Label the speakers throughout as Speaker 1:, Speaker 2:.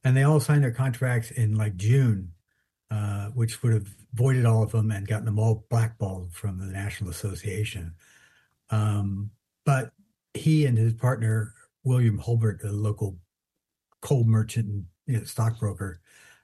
Speaker 1: and they all signed their contracts in like June, which would have voided all of them and gotten them all blackballed from the National Association. But he and his partner, William Hulbert, a local coal merchant and stockbroker,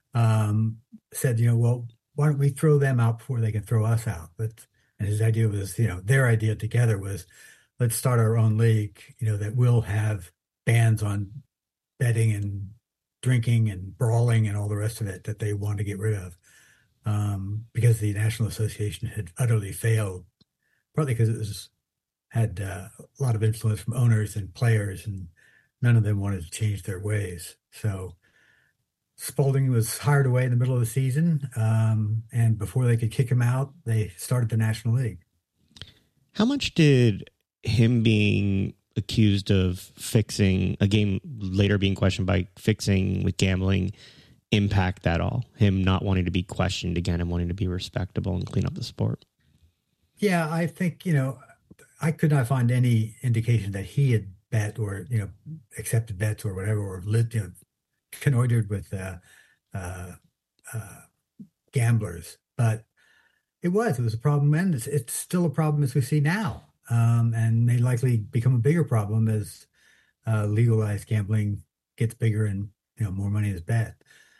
Speaker 1: said, well, why don't we throw them out before they can throw us out? And his idea was, their idea together was, let's start our own league, that will have bans on betting and drinking and brawling and all the rest of it that they want to get rid of, because the National Association had utterly failed, partly because it had a lot of influence from owners and players, and none of them wanted to change their ways. So Spalding was hired away in the middle of the season, and before they could kick him out, they started the National League.
Speaker 2: How much did him being accused of fixing a game, later being questioned by fixing with gambling, impact that all? Him not wanting to be questioned again and wanting to be respectable and clean up the sport?
Speaker 1: Yeah, I think, I could not find any indication that he had bet or, accepted bets or whatever, or lived, connoitered with uh, uh, gamblers. But it was a problem, and it's still a problem as we see now, and may likely become a bigger problem as legalized gambling gets bigger and more money is bet.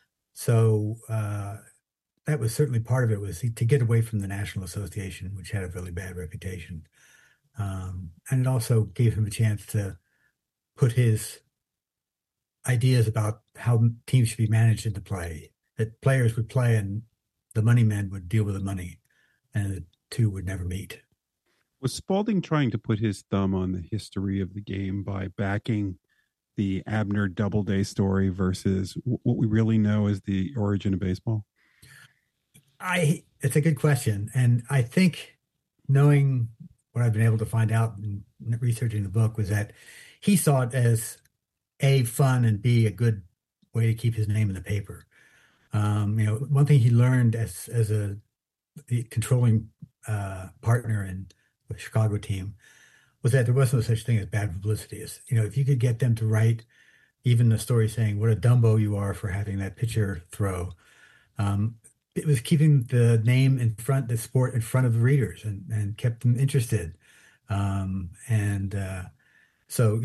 Speaker 1: So that was certainly part of it, was to get away from the National Association, which had a really bad reputation, and it also gave him a chance to put his ideas about how teams should be managed into play. That players would play and the money men would deal with the money, and the two would never meet.
Speaker 3: Was Spalding trying to put his thumb on the history of the game by backing the Abner Doubleday story versus what we really know as the origin of baseball?
Speaker 1: It's a good question. And I think, knowing what I've been able to find out in researching the book, was that he saw it as A, fun, and B, a good way to keep his name in the paper. One thing he learned as the controlling partner in the Chicago team was that there was no such thing as bad publicity. If you could get them to write even a story saying what a Dumbo you are for having that pitcher throw, it was keeping the name in front, the sport in front of the readers, and kept them interested. So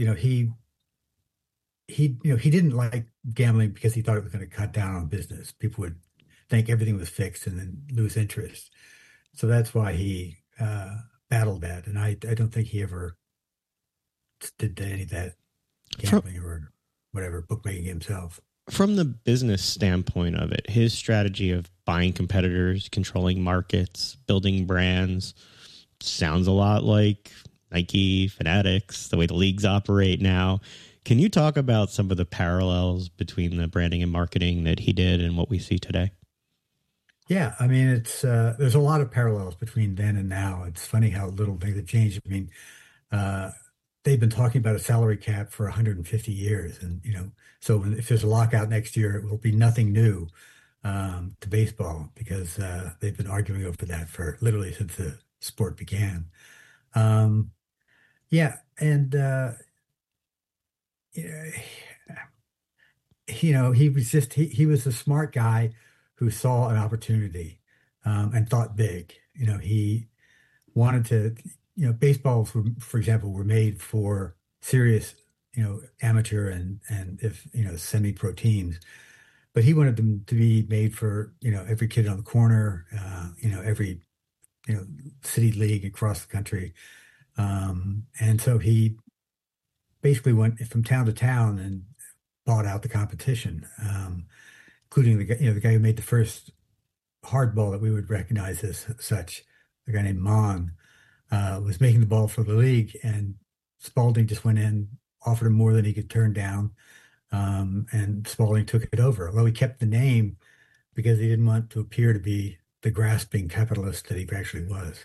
Speaker 1: he didn't like gambling because he thought it was going to cut down on business. People would think everything was fixed and then lose interest. So that's why he battled that. And I don't think he ever did any of that gambling or whatever, bookmaking himself.
Speaker 2: From the business standpoint of it, his strategy of buying competitors, controlling markets, building brands, sounds a lot like Nike, Fanatics, the way the leagues operate now. Can you talk about some of the parallels between the branding and marketing that he did and what we see today?
Speaker 1: Yeah, I mean, there's a lot of parallels between then and now. It's funny how little things have changed. I mean, they've been talking about a salary cap for 150 years, and so if there's a lockout next year, it will be nothing new to baseball, because they've been arguing over that for literally since the sport began. Yeah, and he was a smart guy who saw an opportunity, and thought big. He wanted to, baseballs were, for example, were made for serious, amateur and if, semi-pro teams, but he wanted them to be made for, every kid on the corner, every, city league across the country. And so he basically went from town to town and bought out the competition, including the guy who made the first hardball that we would recognize as such, a guy named Mon, was making the ball for the league, and Spalding just went in, offered him more than he could turn down, and Spalding took it over. Although he kept the name because he didn't want to appear to be the grasping capitalist that he actually was.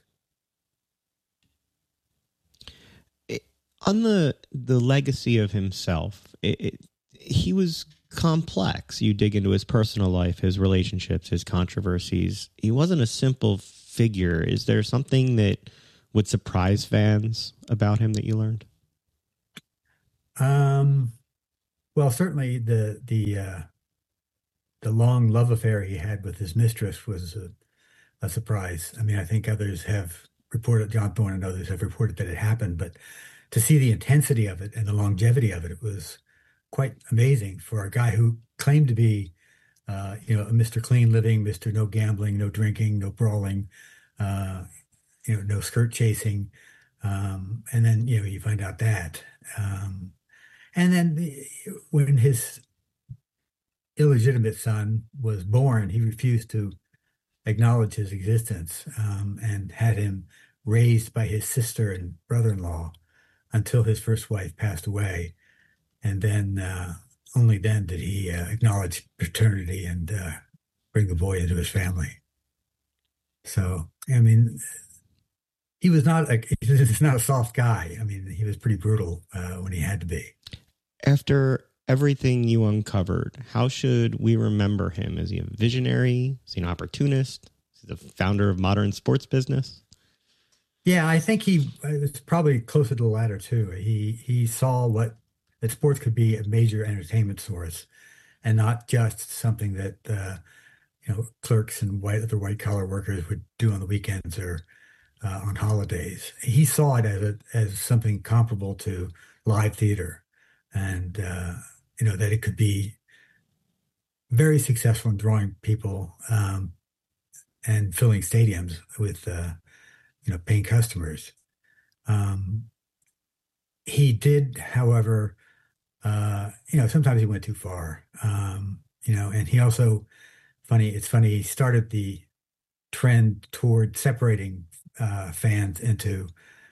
Speaker 2: On the legacy of himself, he was complex. You dig into his personal life, his relationships, his controversies. He wasn't a simple figure. Is there something that would surprise fans about him that you learned?
Speaker 1: Well, certainly the the long love affair he had with his mistress was a surprise. I mean, I think others have reported, John Thorne and others have reported that it happened, but to see the intensity of it and the longevity of it, it was quite amazing for a guy who claimed to be, a Mr. Clean living, Mr. No gambling, no drinking, no brawling, uh, no skirt chasing. And then, you find out that. And then when his illegitimate son was born, he refused to acknowledge his existence, and had him raised by his sister and brother-in-law until his first wife passed away. And then only then did he acknowledge paternity and bring the boy into his family. So, I mean, he's not a soft guy. I mean, he was pretty brutal when he had to be.
Speaker 2: After everything you uncovered, how should we remember him? Is he a visionary? Is he an opportunist? Is he the founder of modern sports business?
Speaker 1: Yeah, I think he was probably closer to the latter too. He saw that sports could be a major entertainment source, and not just something that clerks and other white collar workers would do on the weekends or on holidays. He saw it as something comparable to live theater, and that it could be very successful in drawing people and filling stadiums with paying customers. He did, however, sometimes he went too far. And he also, it's funny, he started the trend toward separating fans into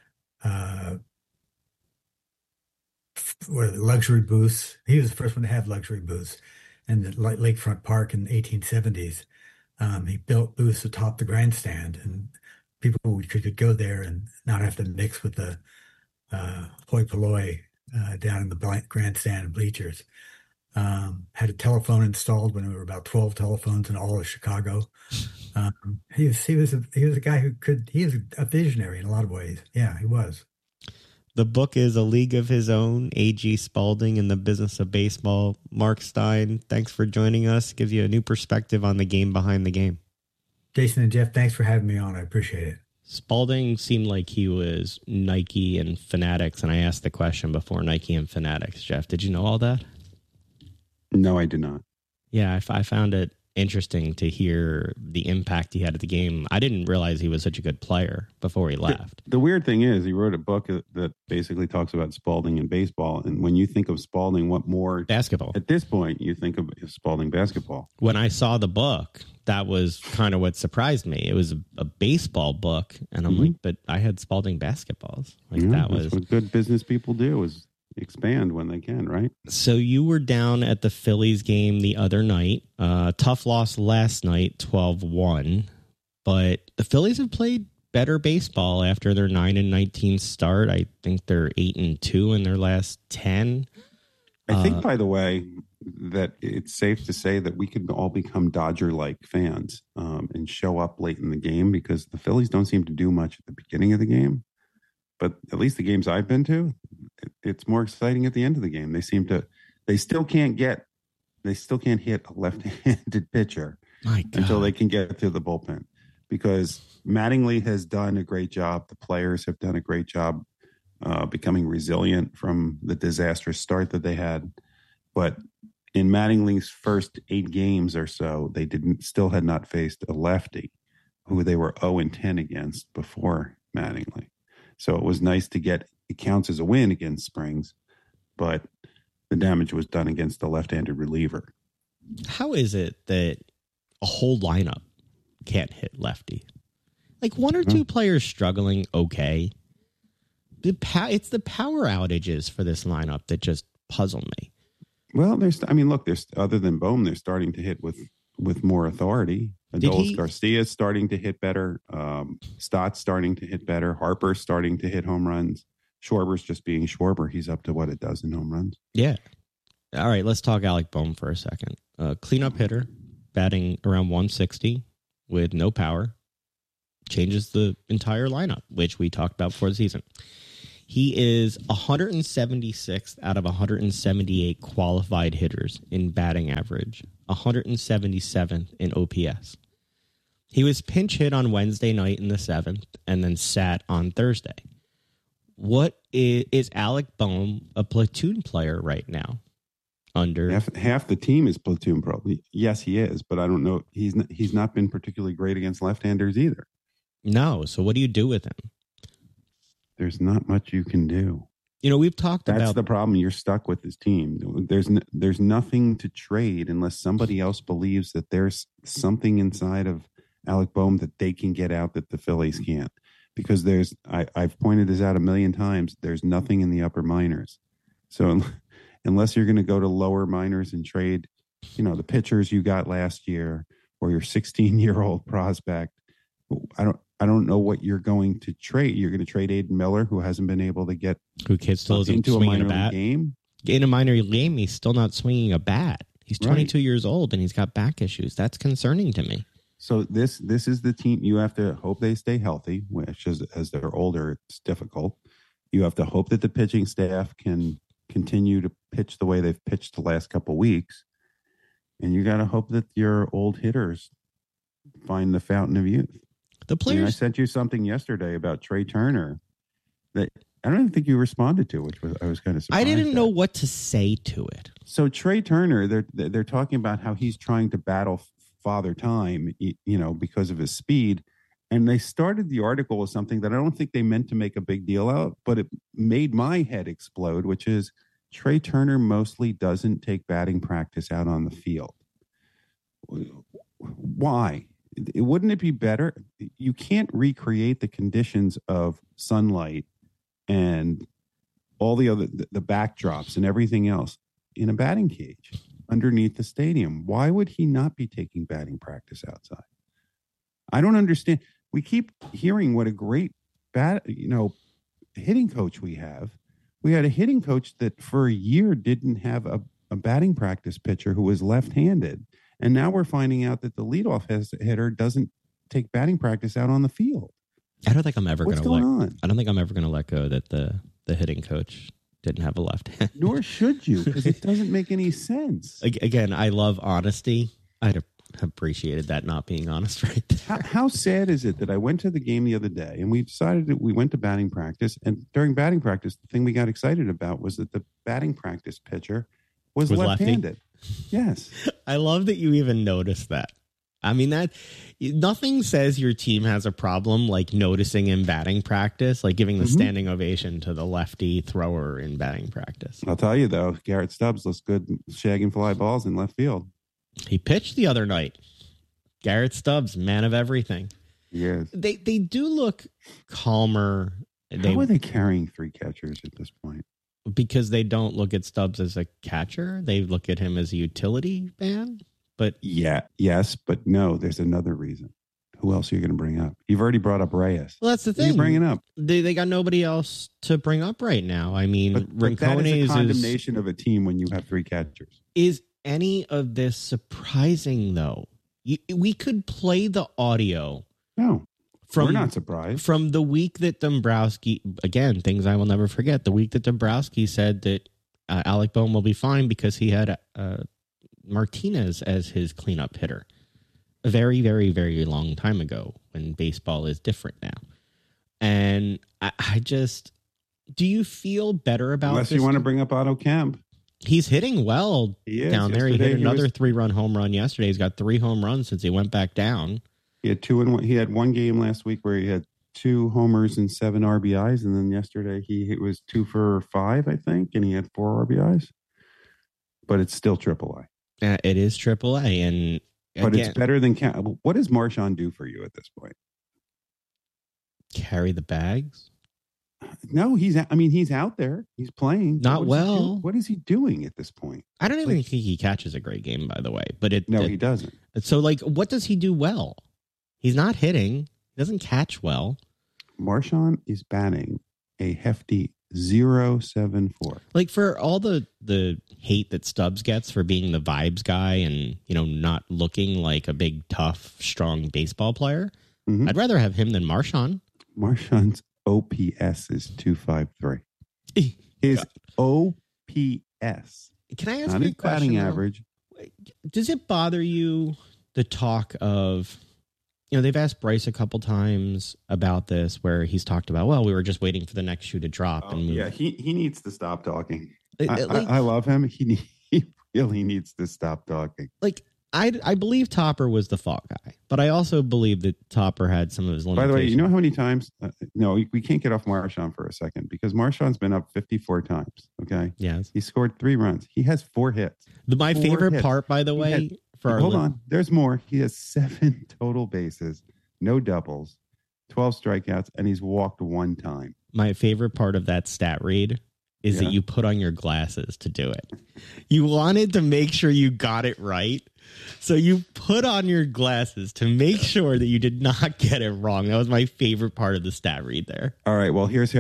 Speaker 1: luxury booths. He was the first one to have luxury booths in the Lakefront Park in the 1870s. He built booths atop the grandstand, and people could go there and not have to mix with the hoi polloi down in the grandstand and bleachers. Had a telephone installed when there were about 12 telephones in all of Chicago. He was a guy he was a visionary in a lot of ways. Yeah, he was.
Speaker 2: The book is A League of His Own, A.G. Spalding and the Business of Baseball. Mark Stein, thanks for joining us. Gives you a new perspective on the game behind the game.
Speaker 1: Jason and Jeff, thanks for having me on. I appreciate it.
Speaker 2: Spalding seemed like he was Nike and Fanatics, and I asked the question before Nike and Fanatics. Jeff, did you know all that?
Speaker 3: No, I did not.
Speaker 2: Yeah, I found it interesting to hear the impact he had at the game. I didn't realize he was such a good player before he left.
Speaker 3: The weird thing is he wrote a book that basically talks about Spalding and baseball. And when you think of Spalding, what more?
Speaker 2: Basketball.
Speaker 3: At this point, you think of Spalding basketball.
Speaker 2: When I saw the book, that was kind of what surprised me. It was a baseball book. And I'm like, but I had Spalding basketballs.
Speaker 3: That's what good business people do, is expand when they can, right?
Speaker 2: So you were down at the Phillies game the other night. Tough loss last night, 12-1. But the Phillies have played better baseball after their 9-19 start. I think they're 8-2 in their last 10.
Speaker 3: I think, by the way, that it's safe to say that we could all become Dodger-like fans and show up late in the game, because the Phillies don't seem to do much at the beginning of the game. But at least the games I've been to, it's more exciting at the end of the game. They still can't hit a left-handed pitcher until they can get to the bullpen, because Mattingly has done a great job. The players have done a great job becoming resilient from the disastrous start that they had. But in Mattingly's first 8 games or so, they still had not faced a lefty who they were 0-10 against before Mattingly. So it was nice to get, it counts as a win against Springs, but the damage was done against the left-handed reliever.
Speaker 2: How is it that a whole lineup can't hit lefty? Like one or two players struggling, okay. It's the power outages for this lineup that just puzzle me.
Speaker 3: Well, there's other than Bohm, they're starting to hit with more authority. Adolis Garcia's starting to hit better. Stott's starting to hit better. Harper's starting to hit home runs. Schwarber's just being Schwarber. He's up to a dozen home runs.
Speaker 2: Yeah. All right, let's talk Alec Bohm for a second. Cleanup hitter, batting around 160 with no power. Changes the entire lineup, which we talked about before the season. He is 176th out of 178 qualified hitters in batting average, 177th in OPS. He was pinch hit on Wednesday night in the 7th and then sat on Thursday. What is Alec Bohm a platoon player right now? Under
Speaker 3: half the team is platoon pro. Yes, he is, but I don't know. He's not been particularly great against left-handers either.
Speaker 2: No. So what do you do with him?
Speaker 3: There's not much you can do.
Speaker 2: You know, we've talked about...
Speaker 3: That's the problem. You're stuck with this team. There's nothing to trade unless somebody else believes that there's something inside of Alec Bohm that they can get out that the Phillies can't. Because I've pointed this out a million times, there's nothing in the upper minors. So unless you're going to go to lower minors and trade, the pitchers you got last year or your 16-year-old prospect, I don't know what you're going to trade. You're going to trade Aiden Miller, who hasn't been able to get
Speaker 2: into
Speaker 3: a minor league game.
Speaker 2: In a minor league game, he's still not swinging a bat. He's 22 years old and he's got back issues. That's concerning to me.
Speaker 3: So this is the team. You have to hope they stay healthy, which is, as they're older, it's difficult. You have to hope that the pitching staff can continue to pitch the way they've pitched the last couple of weeks. And you got to hope that your old hitters find the fountain of youth.
Speaker 2: The players.
Speaker 3: I sent you something yesterday about Trey Turner that I don't even think you responded to, which I was kind of surprised.
Speaker 2: I didn't know what to say to it.
Speaker 3: So Trey Turner, they're talking about how he's trying to battle Father Time, because of his speed. And they started the article with something that I don't think they meant to make a big deal out, but it made my head explode, which is Trey Turner mostly doesn't take batting practice out on the field. Why? Wouldn't it be better? You can't recreate the conditions of sunlight and all the backdrops and everything else in a batting cage underneath the stadium. Why would he not be taking batting practice outside? I don't understand. We keep hearing what a great hitting coach we have. We had a hitting coach that for a year didn't have a batting practice pitcher who was left-handed. And now we're finding out that the leadoff hitter doesn't take batting practice out on the field.
Speaker 2: I don't think I'm ever going to
Speaker 3: I
Speaker 2: don't think I'm ever going to let go that the hitting coach didn't have a left hand.
Speaker 3: Nor should you, because it doesn't make any sense.
Speaker 2: Again, I love honesty. I'd have appreciated that not being honest right there.
Speaker 3: How sad is it that I went to the game the other day and we decided that we went to batting practice, and during batting practice, the thing we got excited about was that the batting practice pitcher was left-handed. Yes.
Speaker 2: I love that you even noticed that. I mean, that nothing says your team has a problem like noticing in batting practice, like giving the standing ovation to the lefty thrower in batting practice.
Speaker 3: I'll tell you, though, Garrett Stubbs looks good shagging fly balls in left field.
Speaker 2: He pitched the other night. Garrett Stubbs, man of everything.
Speaker 3: Yes.
Speaker 2: They do look calmer.
Speaker 3: How are they carrying three catchers at this point?
Speaker 2: Because they don't look at Stubbs as a catcher. They look at him as a utility man. But
Speaker 3: yes, but no, there's another reason. Who else are you going to bring up? You've already brought up Reyes.
Speaker 2: Well, that's the thing.
Speaker 3: Who are you bringing up?
Speaker 2: They got nobody else to bring up right now. I mean,
Speaker 3: but that is a condemnation of a team when you have three catchers.
Speaker 2: Is any of this surprising, though? We could play the audio.
Speaker 3: No, we're not surprised.
Speaker 2: From the week that Dombrowski, again, things I will never forget, the week that Dombrowski said that Alec Bohm will be fine because he had Martinez as his cleanup hitter a very, very, very long time ago when baseball is different now. And I just, do you feel better about
Speaker 3: Unless
Speaker 2: this?
Speaker 3: You want to bring up Otto Kemp.
Speaker 2: He's hitting well down there. He hit another 3-run home run yesterday. He's got 3 home runs since he went back down.
Speaker 3: He had 2 and 1. He had one game last week where he had 2 homers and 7 RBIs. And then yesterday he was 2 for 5, I think. And he had 4 RBIs. But it's still AAA.
Speaker 2: It is AAA, and
Speaker 3: but it's better than what does Marchand do for you at this point?
Speaker 2: Carry the bags?
Speaker 3: No, he's out there. He's playing.
Speaker 2: Not well.
Speaker 3: What is he doing at this point?
Speaker 2: I don't even think he catches a great game, by the way. But
Speaker 3: he doesn't.
Speaker 2: So, what does he do well? He's not hitting. He doesn't catch well.
Speaker 3: Marchand is batting a hefty 0.74.
Speaker 2: Like, for all the hate that Stubbs gets for being the vibes guy and, not looking like a big, tough, strong baseball player, I'd rather have him than Marchand.
Speaker 3: Marchand's OPS is 253. His OPS.
Speaker 2: Can I ask
Speaker 3: not
Speaker 2: you a
Speaker 3: his batting
Speaker 2: question?
Speaker 3: average.
Speaker 2: Does it bother you, the talk of, they've asked Bryce a couple times about this, where he's talked about, well, we were just waiting for the next shoe to drop and move.
Speaker 3: Yeah, he needs to stop talking. I love him. He really needs to stop talking.
Speaker 2: Like, I believe Topper was the fall guy, but I also believe that Topper had some of his limitations.
Speaker 3: By the way, you know how many times? No, we can't get off Marchand for a second, because Marchand's been up 54 times. Okay.
Speaker 2: Yes.
Speaker 3: He scored 3 runs. He has 4 hits.
Speaker 2: My favorite part, by the way,
Speaker 3: hold on. There's more. He has 7 total bases, no doubles, 12 strikeouts, and he's walked 1 time.
Speaker 2: My favorite part of that stat read is that you put on your glasses to do it. You wanted to make sure you got it right. So you put on your glasses to make sure that you did not get it wrong. That was my favorite part of the stat read there.
Speaker 3: All right. Well, here's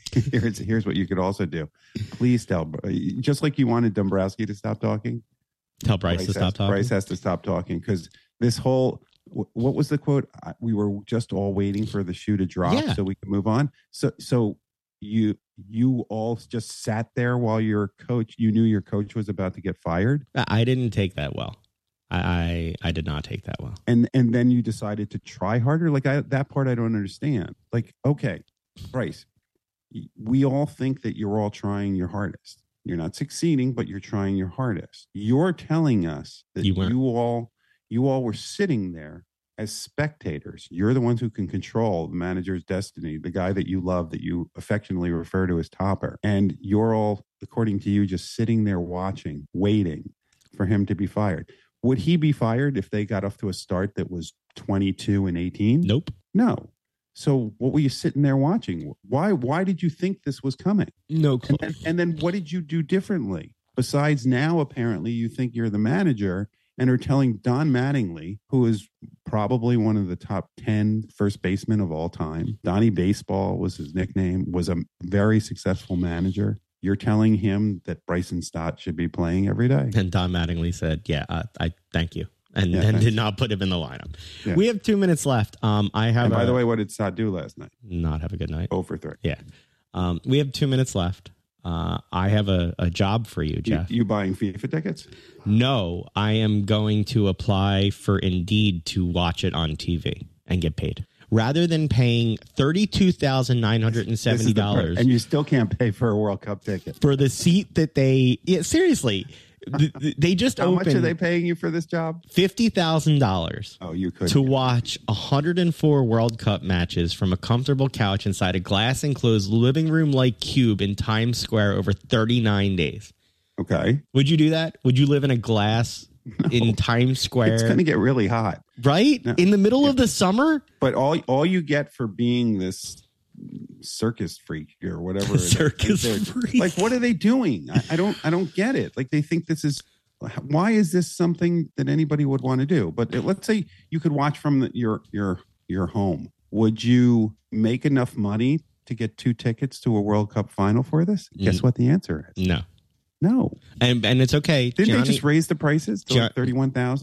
Speaker 3: what you could also do. Please tell, just like you wanted Dombrowski to stop talking.
Speaker 2: Tell Bryce to stop talking.
Speaker 3: Bryce has to stop talking, because this whole, what was the quote? We were just all waiting for the shoe to drop so we could move on. So you all just sat there while you knew your coach was about to get fired.
Speaker 2: I didn't take that well. I did not take that well.
Speaker 3: And then you decided to try harder. Like, that part I don't understand. Like, okay, Bryce, we all think that you're all trying your hardest. You're not succeeding, but you're trying your hardest. You're telling us that you all were sitting there as spectators. You're the ones who can control the manager's destiny, the guy that you love, that you affectionately refer to as Topper. And you're all, according to you, just sitting there watching, waiting for him to be fired. Would he be fired if they got off to a start that was 22-18?
Speaker 2: Nope.
Speaker 3: No. So what were you sitting there watching? Why did you think this was coming?
Speaker 2: No clue.
Speaker 3: And then what did you do differently? Besides, now apparently you think you're the manager and are telling Don Mattingly, who is probably one of the top 10 first basemen of all time. Donnie Baseball was his nickname, was a very successful manager. You're telling him that Bryson Stott should be playing every day.
Speaker 2: And Don Mattingly said, I thank you. And did not put him in the lineup. Yeah. We have 2 minutes left. And
Speaker 3: by the way, what did Stott do last night?
Speaker 2: Not have a good night.
Speaker 3: 0 for 3.
Speaker 2: Yeah. We have 2 minutes left. I have a job for you, Jeff.
Speaker 3: You buying FIFA tickets?
Speaker 2: No, I am going to apply for Indeed to watch it on TV and get paid. Rather than paying $32,970.
Speaker 3: And you still can't pay for a World Cup ticket.
Speaker 2: For the seat that seriously. They just
Speaker 3: How much are they paying you for this job?
Speaker 2: $50,000.
Speaker 3: Oh, you could
Speaker 2: to watch 104 World Cup matches from a comfortable couch inside a glass enclosed living room like cube in Times Square over 39 days.
Speaker 3: Okay.
Speaker 2: Would you do that? Would you live in a glass in Times Square?
Speaker 3: It's going to get really hot,
Speaker 2: right? No. In the middle of the summer.
Speaker 3: But all you get for being this circus freak or whatever
Speaker 2: circus freak,
Speaker 3: like, what are they doing? I don't get it. Like, they think this is, why is this something that anybody would want to do? But let's say you could watch from your home. Would you make enough money to get 2 tickets to a World Cup final for this? Guess what the answer is? No. And
Speaker 2: it's okay.
Speaker 3: Didn't they just raise the prices to $31,000?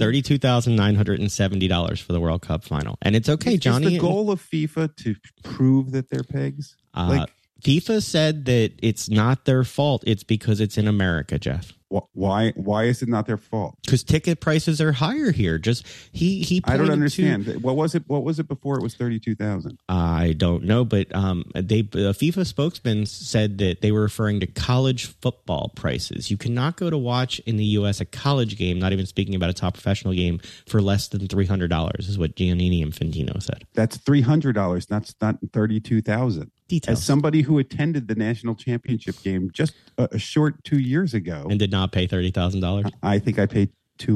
Speaker 2: $32,970 for the World Cup final. And it's okay, Johnny.
Speaker 3: Is the goal of FIFA to prove that they're pigs?
Speaker 2: FIFA said that it's not their fault. It's because it's in America, Jeff.
Speaker 3: Why is it not their fault?
Speaker 2: Because ticket prices are higher here. Just he.
Speaker 3: I don't understand. What was it before it was 32,000?
Speaker 2: I don't know, but a FIFA spokesman said that they were referring to college football prices. You cannot go to watch in the U.S. a college game, not even speaking about a top professional game, for less than $300. Is what Giannini Infantino said.
Speaker 3: That's $300. That's not 32,000.
Speaker 2: Details.
Speaker 3: As somebody who attended the national championship game just a short 2 years ago
Speaker 2: and did not pay $30,000,
Speaker 3: I think I paid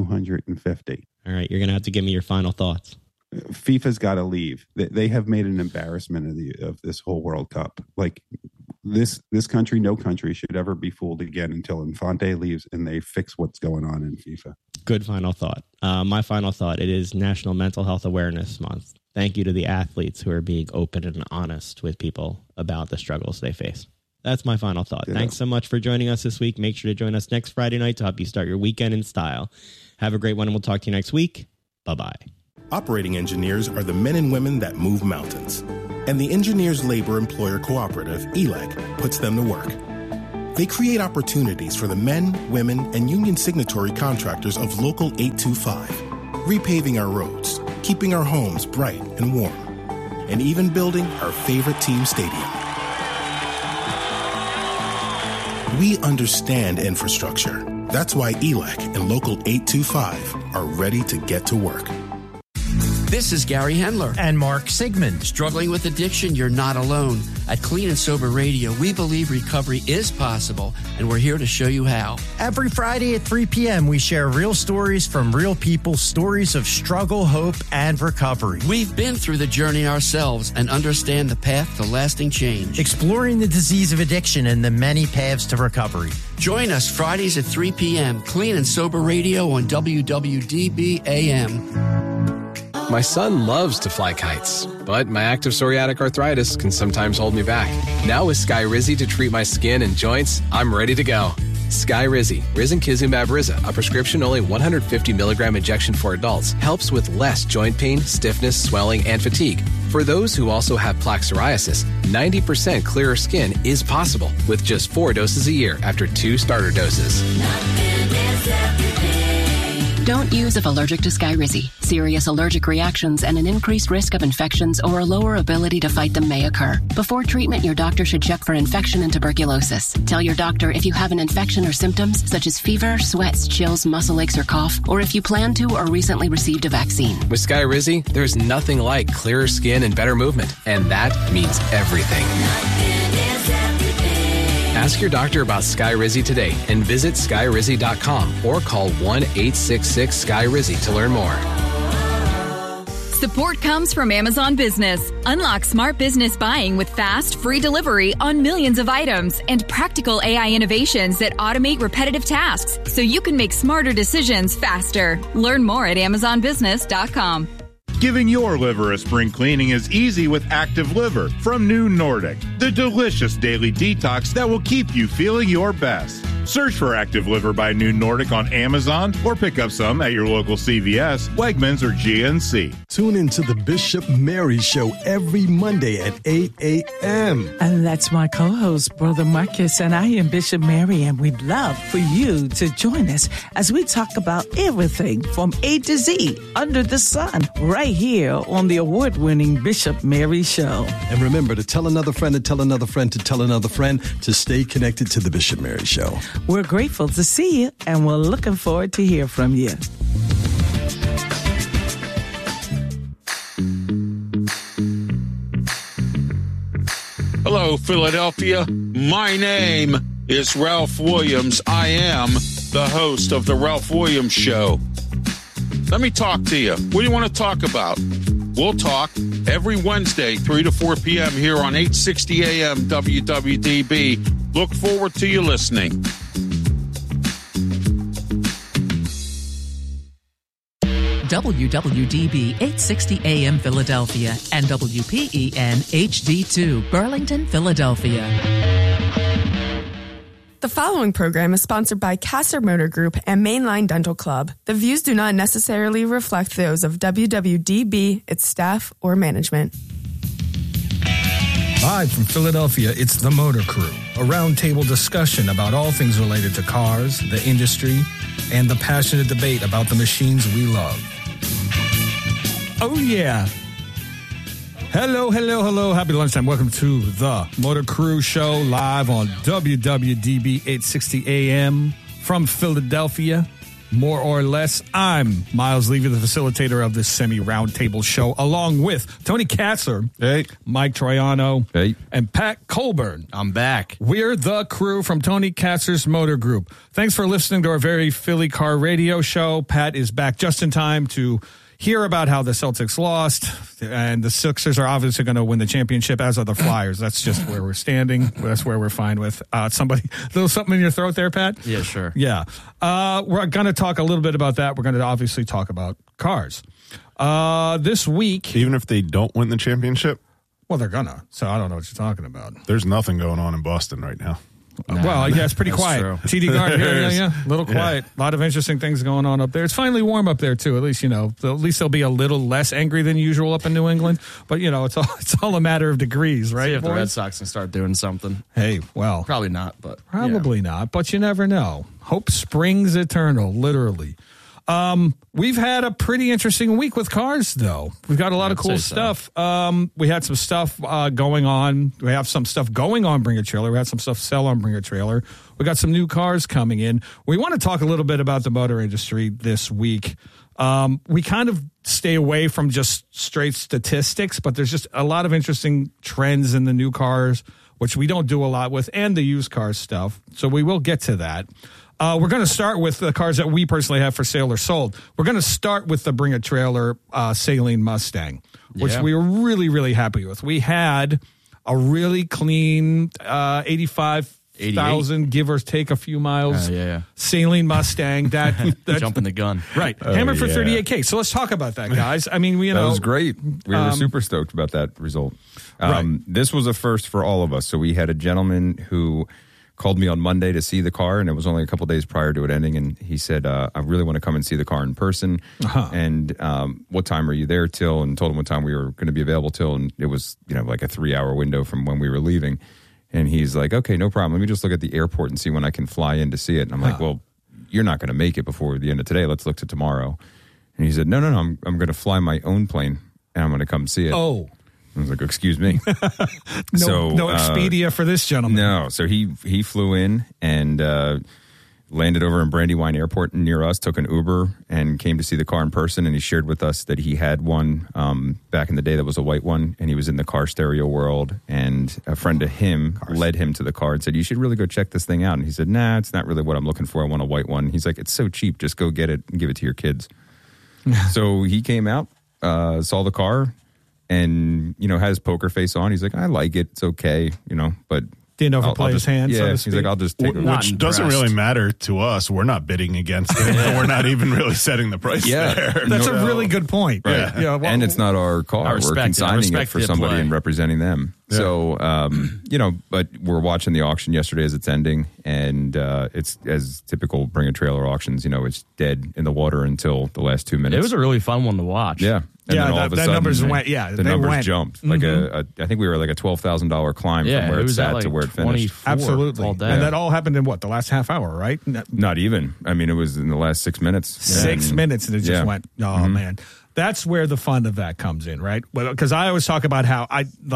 Speaker 3: $250.
Speaker 2: All right, you're gonna have to give me your final thoughts.
Speaker 3: FIFA's got to leave. They have made an embarrassment of this whole World Cup. Like, this country, no country should ever be fooled again until Infante leaves and they fix what's going on in FIFA.
Speaker 2: Good final thought. My final thought: it is National Mental Health Awareness Month. Thank you to the athletes who are being open and honest with people about the struggles they face. That's my final thought. Yeah. Thanks so much for joining us this week. Make sure to join us next Friday night to help you start your weekend in style. Have a great one, and we'll talk to you next week. Bye-bye.
Speaker 4: Operating engineers are the men and women that move mountains. And the Engineers Labor Employer Cooperative, ELEC, puts them to work. They create opportunities for the men, women, and union signatory contractors of Local 825, repaving our roads, keeping our homes bright and warm, and even building our favorite team stadium. We understand infrastructure. That's why ELEC and Local 825 are ready to get to work.
Speaker 5: This is Gary Hendler.
Speaker 6: And Mark Sigmund.
Speaker 5: Struggling with addiction? You're not alone. At Clean and Sober Radio, we believe recovery is possible, and we're here to show you how.
Speaker 6: Every Friday at 3 p.m., we share real stories from real people, stories of struggle, hope, and recovery.
Speaker 5: We've been through the journey ourselves and understand the path to lasting change.
Speaker 6: Exploring the disease of addiction and the many paths to recovery.
Speaker 5: Join us Fridays at 3 p.m. Clean and Sober Radio on WWDB AM.
Speaker 7: My son loves to fly kites, but my active psoriatic arthritis can sometimes hold me back. Now with Skyrizi to treat my skin and joints, I'm ready to go. Skyrizi, risankizumab Riza, a prescription-only 150 milligram injection for adults, helps with less joint pain, stiffness, swelling, and fatigue. For those who also have plaque psoriasis, 90% clearer skin is possible with just 4 doses a year after 2 starter doses.
Speaker 8: Don't use if allergic to Skyrizi. Serious allergic reactions and an increased risk of infections or a lower ability to fight them may occur. Before treatment, your doctor should check for infection and tuberculosis. Tell your doctor if you have an infection or symptoms such as fever, sweats, chills, muscle aches, or cough, or if you plan to or recently received a vaccine.
Speaker 7: With Skyrizi, there's nothing like clearer skin and better movement, and that means everything. Ask your doctor about Skyrizi today and visit Skyrizi.com or call 1-866-SKY-RIZI to learn more.
Speaker 9: Support comes from Amazon Business. Unlock smart business buying with fast, free delivery on millions of items and practical AI innovations that automate repetitive tasks so you can make smarter decisions faster. Learn more at AmazonBusiness.com.
Speaker 10: Giving your liver a spring cleaning is easy with Active Liver from New Nordic, the delicious daily detox that will keep you feeling your best. Search for Active Liver by New Nordic on Amazon or pick up some at your local CVS, Wegmans, or GNC.
Speaker 11: Tune into the Bishop Mary Show every Monday at 8 a.m.
Speaker 12: And that's my co-host, Brother Marcus, and I am Bishop Mary, and we'd love for you to join us as we talk about everything from A to Z under the sun right here on the award-winning Bishop Mary Show.
Speaker 11: And remember to tell another friend to tell another friend to tell another friend to stay connected to the Bishop Mary Show.
Speaker 12: We're grateful to see you, and we're looking forward to hear from you.
Speaker 13: Hello, Philadelphia. My name is Ralph Williams. I am the host of The Ralph Williams Show. Let me talk to you. What do you want to talk about? We'll talk every Wednesday, 3 to 4 p.m. here on 860 AM WWDB. Look forward to you listening.
Speaker 14: WWDB 860 AM Philadelphia and WPEN HD2 Burlington, Philadelphia.
Speaker 15: The following program is sponsored by Castor Motor Group and Mainline Dental Club. The views do not necessarily reflect those of WWDB, its staff, or management.
Speaker 16: Live from Philadelphia, it's The Motor Crew, a roundtable discussion about all things related to cars, the industry, and the passionate debate about the machines we love. Oh, yeah. Hello, hello, hello. Happy lunchtime. Welcome to The Motor Crew Show live on WWDB 860 AM from Philadelphia. More or less, I'm Miles Levy, the facilitator of this semi-roundtable show, along with Tony Katzler, hey, Mike Troiano, hey, and Pat Colburn.
Speaker 17: I'm back.
Speaker 16: We're the crew from Tony Katzler's Motor Group. Thanks for listening to our very Philly car radio show. Pat is back just in time to hear about how the Celtics lost, and the Sixers are obviously going to win the championship, as are the Flyers. That's just where we're standing. That's where we're fine with. Something in your throat there, Pat?
Speaker 17: Yeah, sure.
Speaker 16: Yeah. We're going to talk a little bit about that. We're going to obviously talk about cars. This week...
Speaker 18: Even if they don't win the championship?
Speaker 16: Well, they're going to, so I don't know what you're talking about.
Speaker 18: There's nothing going on in Boston right now.
Speaker 16: Well, yeah, it's pretty quiet.
Speaker 17: True.
Speaker 16: TD Garden, yeah. A little quiet. A lot of interesting things going on up there. It's finally warm up there, too. At least, they'll be a little less angry than usual up in New England. But, it's all a matter of degrees, right?
Speaker 17: See if the Red Sox can start doing something.
Speaker 16: Hey, well.
Speaker 17: Probably not, but.
Speaker 16: Probably not, but you never know. Hope springs eternal, literally. We've had a pretty interesting week with cars, though. We've got a lot of cool stuff. We had some stuff going on. We have some stuff going on Bring a Trailer. We had some stuff sell on Bring a Trailer. We got some new cars coming in. We want to talk a little bit about the motor industry this week. We kind of stay away from just straight statistics, but there's just a lot of interesting trends in the new cars, which we don't do a lot with, and the used car stuff. So we will get to that. We're going to start with the cars that we personally have for sale or sold. We're going to start with the Bring a Trailer Saleen Mustang, which we were really, really happy with. We had a really clean 85,000, give or take a few miles, Saleen Mustang. That
Speaker 17: jumping the gun.
Speaker 16: Right. Hammered for $38,000. So let's talk about that, guys. I mean,
Speaker 18: that was great. We were super stoked about that result. This was a first for all of us. So we had a gentleman who called me on Monday to see the car, and it was only a couple days prior to it ending, and he said, I really want to come and see the car in person, and what time are you there till? And told him what time we were going to be available till, and it was like a 3-hour window from when we were leaving. And he's like, okay, no problem. Let me just look at the airport and see when I can fly in to see it. And I'm like, well, you're not going to make it before the end of today. Let's look to tomorrow. And he said, no, I'm going to fly my own plane, and I'm going to come see it.
Speaker 16: Oh.
Speaker 18: I was like, excuse me.
Speaker 16: No Expedia for this gentleman.
Speaker 18: No. So he flew in and landed over in Brandywine Airport near us, took an Uber, and came to see the car in person. And he shared with us that he had one back in the day that was a white one, and he was in the car stereo world. And a friend of him led him to the car and said, you should really go check this thing out. And he said, nah, it's not really what I'm looking for. I want a white one. He's like, it's so cheap. Just go get it and give it to your kids. So he came out, saw the car, and had his poker face on. He's like, I like it, it's okay, but
Speaker 16: didn't overplay his hand.
Speaker 18: Yeah,
Speaker 16: so to
Speaker 18: he's
Speaker 16: speak.
Speaker 18: like, I'll just take it.
Speaker 19: Which doesn't really matter to us. We're not bidding against it. We're not even really setting the price there.
Speaker 16: That's a really good point.
Speaker 18: Right.
Speaker 16: Yeah.
Speaker 18: And it's not our car. We're consigning it for somebody and representing them. Yeah. So, but we're watching the auction yesterday as it's ending, and it's as typical Bring a Trailer auctions, it's dead in the water until the last 2 minutes.
Speaker 17: It was a really fun one to watch.
Speaker 18: Yeah. And then all of a sudden,
Speaker 16: numbers went. Yeah,
Speaker 18: the numbers jumped. Like I think we were like a $12,000 climb from where it sat to where it finished.
Speaker 16: Absolutely, and that all happened in the last half hour, right?
Speaker 18: Not even. I mean, it was in the last 6 minutes.
Speaker 16: 6 minutes, and it just went. Oh man. That's where the fun of that comes in, right? Because I always talk about how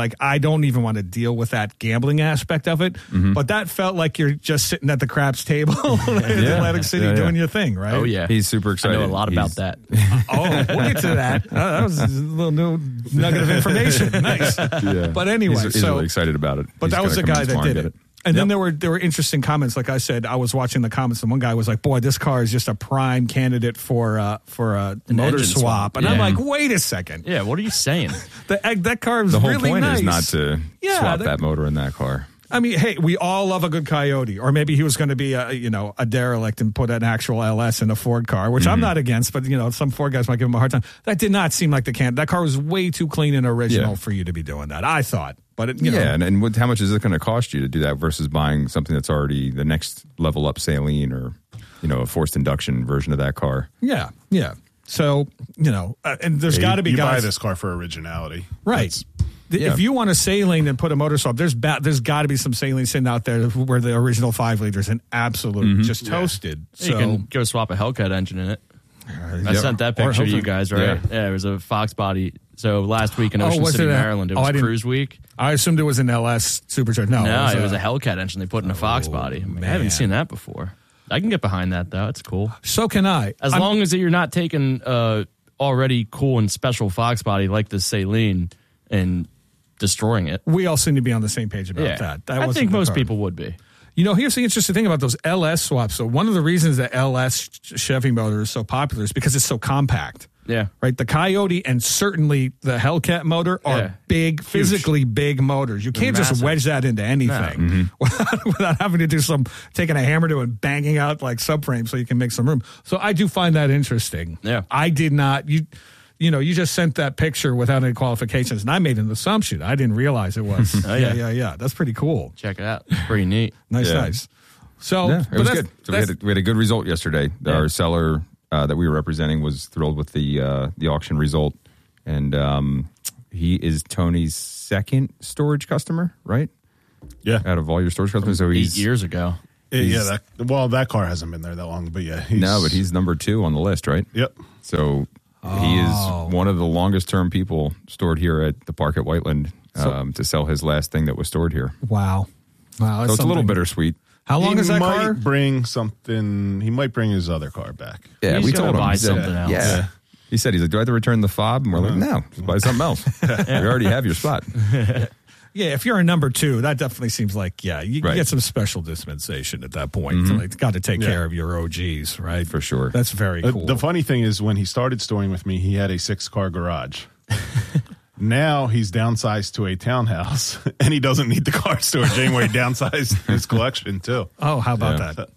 Speaker 16: I don't even want to deal with that gambling aspect of it, but that felt like you're just sitting at the craps table in Atlantic City doing your thing, right?
Speaker 17: Oh yeah,
Speaker 18: he's super excited.
Speaker 17: I know a lot about that.
Speaker 16: We'll get to that. That was a little new nugget of information. Nice. Yeah. But anyway,
Speaker 18: he's really excited about it.
Speaker 16: But that was the guy that did it. And then there were interesting comments. Like I said, I was watching the comments, and one guy was like, "Boy, this car is just a prime candidate for a motor swap." And I'm like, "Wait a second.
Speaker 17: Yeah, what are you saying?
Speaker 16: That car is
Speaker 18: the whole
Speaker 16: really
Speaker 18: point
Speaker 16: nice.
Speaker 18: is not to swap that motor in that car."
Speaker 16: I mean, hey, we all love a good Coyote, or maybe he was going to be a derelict and put an actual LS in a Ford car, which I'm not against, but some Ford guys might give him a hard time. That did not seem like the can. That car was way too clean and original for you to be doing that, I thought. But
Speaker 18: and how much is it going to cost you to do that versus buying something that's already the next level up Saleen or a forced induction version of that car?
Speaker 16: Yeah. So and there's got to be
Speaker 19: you
Speaker 16: guys
Speaker 19: buy this car for originality,
Speaker 16: right? If you want a Saleen and put a motor swap, there's got to be some Saleen sitting out there where the original 5 liters and absolute just toasted. So
Speaker 17: you can go swap a Hellcat engine in it. I sent that picture to you guys, right? Yeah, it was a Fox body. So last week in Ocean City, Maryland, it was Cruise Week.
Speaker 16: I assumed it was an LS Supercharged. No,
Speaker 17: it was a Hellcat engine they put in a Fox body. I haven't seen that before. I can get behind that, though. It's cool.
Speaker 16: So can I.
Speaker 17: As long as you're not taking already cool and special Fox body like the Saleen and destroying it.
Speaker 16: We all seem to be on the same page about that.
Speaker 17: I think most people would be.
Speaker 16: Here's the interesting thing about those LS swaps. So one of the reasons that LS Chevy motor is so popular is because it's so compact.
Speaker 17: Yeah.
Speaker 16: Right? The Coyote and certainly the Hellcat motor are big, physically big motors. You can't just wedge that into anything without having to do taking a hammer to it and banging out like subframes so you can make some room. So I do find that interesting.
Speaker 17: Yeah.
Speaker 16: I did not.
Speaker 20: you just sent that picture without any qualifications, and I made an assumption. I didn't realize it was. Yeah. That's pretty cool.
Speaker 17: Check it out. Pretty neat.
Speaker 20: Nice. So
Speaker 18: it was good. So we had a good result yesterday. Our seller that we were representing was thrilled with the auction result, and he is Tony's second storage customer, right?
Speaker 19: Yeah,
Speaker 18: out of all your storage customers. So
Speaker 17: 8 years ago.
Speaker 19: That car hasn't been there that long, but yeah.
Speaker 18: But he's number 2 on the list, right?
Speaker 19: Yep.
Speaker 18: So he is one of the longest term people stored here at the park at Whiteland to sell his last thing that was stored here.
Speaker 20: Wow.
Speaker 18: So it's a little bittersweet.
Speaker 20: How long is that car?
Speaker 19: He might bring something. He might bring his other car back.
Speaker 18: Yeah, we told him.
Speaker 17: Buy something else.
Speaker 18: Yeah. He said, he's like, do I have to return the fob? And we're like, no, just buy something else. We already have your spot.
Speaker 20: Yeah, if you're a number 2, that definitely seems like, you get some special dispensation at that point.
Speaker 18: Mm-hmm.
Speaker 20: Like, got to take care of your OGs, right?
Speaker 18: For sure.
Speaker 20: That's very cool.
Speaker 19: The funny thing is, when he started storing with me, he had a 6-car garage. Now he's downsized to a townhouse, and he doesn't need the car storage anymore. He downsized his collection, too.
Speaker 20: Oh, how about that?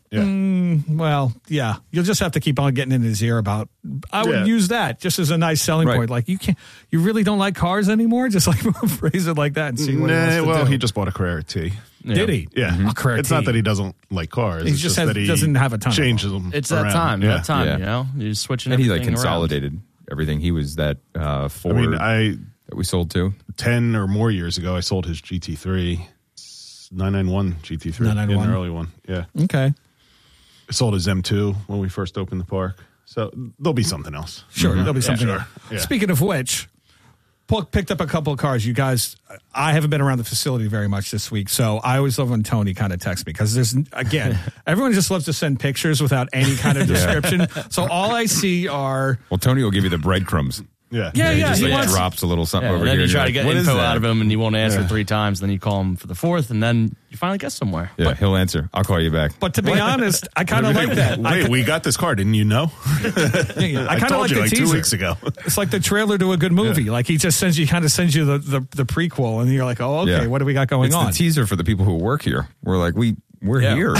Speaker 20: You'll just have to keep on getting in his ear about, I would use that just as a nice selling point. Like, you really don't like cars anymore? Just like phrase it like that and see what he wants to do.
Speaker 19: He just bought a Carrera T.
Speaker 20: Did he?
Speaker 19: Yeah.
Speaker 20: Mm-hmm. A Carrera
Speaker 19: it's
Speaker 20: T.
Speaker 19: not that he doesn't like cars.
Speaker 20: He just that he doesn't have a ton
Speaker 19: changes
Speaker 20: of
Speaker 19: them.
Speaker 17: It's
Speaker 19: around.
Speaker 17: that time, You're switching
Speaker 18: and
Speaker 17: everything
Speaker 18: he consolidated everything. He was that Ford that we sold to.
Speaker 19: 10 or more years ago, I sold his GT3, 991 GT3,
Speaker 20: 991.
Speaker 19: an early one. Yeah.
Speaker 20: Okay.
Speaker 19: I sold his M2 when we first opened the park. So there'll be something else.
Speaker 20: Sure, there'll be something else.
Speaker 19: Yeah.
Speaker 20: Speaking of which, Paul picked up a couple of cars. You guys, I haven't been around the facility very much this week, so I always love when Tony kind of texts me because there's, again, everyone just loves to send pictures without any kind of description. So all I see are...
Speaker 18: Well, Tony will give you the breadcrumbs.
Speaker 19: Yeah.
Speaker 18: He just drops a little something over
Speaker 17: and then
Speaker 18: here.
Speaker 17: you try to get info out of him, and he won't answer 3 times. Then you call him for the 4th, and then you finally get somewhere.
Speaker 18: Yeah, he'll answer. I'll call you back.
Speaker 20: But to be honest, I kind of like that.
Speaker 19: Wait, we got this car. Didn't you know?
Speaker 20: I kind of like the teaser.
Speaker 19: 2 weeks ago.
Speaker 20: It's like the trailer to a good movie. Like he just sends you the prequel, and you're like, oh, okay, what do we got going on?
Speaker 18: It's the teaser for the people who work here. We're like, we're here.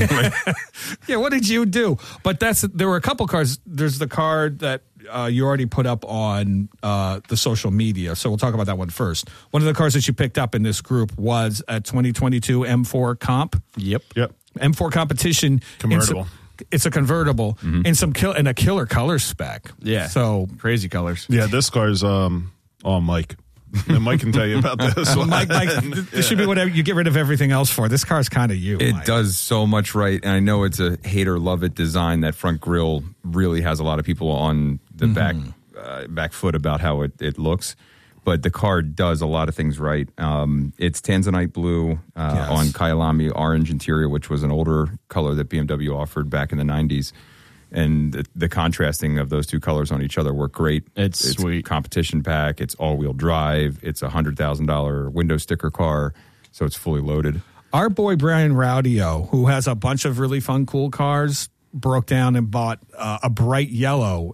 Speaker 20: Yeah, what did you do? But there were a couple cars. There's the car that you already put up on the social media, so we'll talk about that one first. One of the cars that you picked up in this group was a 2022 M4 Comp.
Speaker 19: Yep.
Speaker 20: M4 competition.
Speaker 19: Convertible.
Speaker 20: It's a convertible and and a killer color spec.
Speaker 17: Yeah.
Speaker 20: So
Speaker 17: crazy colors.
Speaker 19: Yeah, this car's Mike. And Mike can tell you about this one.
Speaker 20: Mike, this should be whatever you get rid of everything else for. This car's kind of you.
Speaker 18: It
Speaker 20: Mike.
Speaker 18: does so much right, and I know it's a hate or love it design. That front grille really has a lot of people on the back foot about how it looks, but the car does a lot of things right. It's Tanzanite blue on Kyalami orange interior, which was an older color that BMW offered back in the 90s. And the contrasting of those two colors on each other work great.
Speaker 17: It's sweet.
Speaker 18: Competition pack. It's all-wheel drive. It's a $100,000 window sticker car, so it's fully loaded.
Speaker 20: Our boy Brian Raudio, who has a bunch of really fun, cool cars, broke down and bought a bright yellow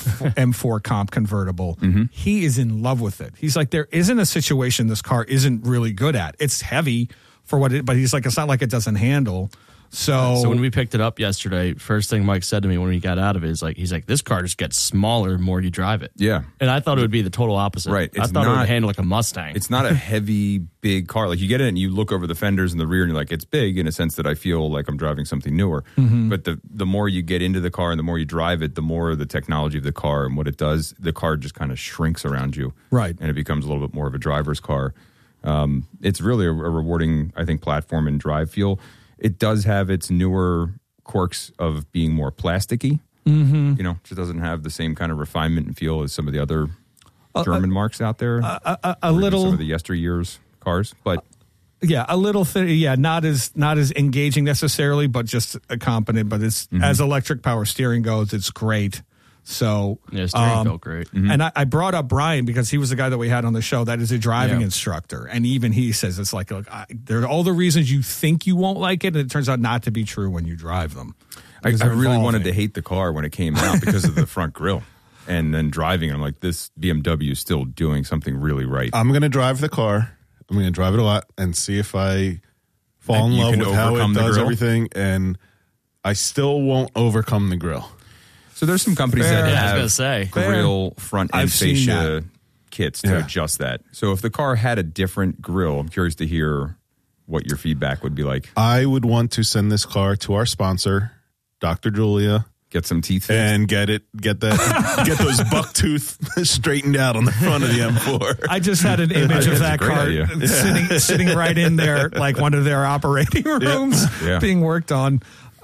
Speaker 20: M4 Comp convertible. He is in love with it. He's like, there isn't a situation this car isn't really good at. It's heavy for what but he's like, it's not like it doesn't handle. So
Speaker 17: when we picked it up yesterday, first thing Mike said to me when we got out of it is he's like, this car just gets smaller the more you drive it.
Speaker 18: Yeah.
Speaker 17: And I thought it would be the total opposite.
Speaker 18: Right.
Speaker 17: I thought it would handle like a Mustang.
Speaker 18: It's not a heavy, big car. Like you get in and you look over the fenders in the rear and you're like, it's big in a sense that I feel like I'm driving something newer. But the more you get into the car and the more you drive it, the more the technology of the car and what it does, the car just kind of shrinks around you.
Speaker 20: Right.
Speaker 18: And it becomes a little bit more of a driver's car. It's really a rewarding, I think, platform and drive feel. It does have its newer quirks of being more plasticky. You know, it doesn't have the same kind of refinement and feel as some of the other German marks out there.
Speaker 20: A little
Speaker 18: some of the yesteryear's cars, but
Speaker 20: a little not as engaging necessarily, but just competent. But it's as electric power steering goes, it's great. So
Speaker 17: steering felt great.
Speaker 20: And I brought up Brian because he was the guy that we had on the show that is a driving instructor, and even he says it's like there are all the reasons you think you won't like it, and it turns out not to be true when you drive them.
Speaker 18: I really wanted to hate the car when it came out because of the front grille. And then driving, I'm like, this BMW is still doing something really right.
Speaker 19: I'm going to drive the car. I'm going to drive it a lot and see if I fall in love with how it does everything. And I still won't overcome the grill.
Speaker 18: So there's some companies that have grill front end fascia kits to adjust that. So if the car had a different grill, I'm curious to hear what your feedback would be like.
Speaker 19: I would want to send this car to our sponsor, Dr. Julia.
Speaker 18: Get some teeth
Speaker 19: and get those buck tooth straightened out on the front of the M4.
Speaker 20: I just had an image of that car sitting right in there, like one of their operating rooms being worked on.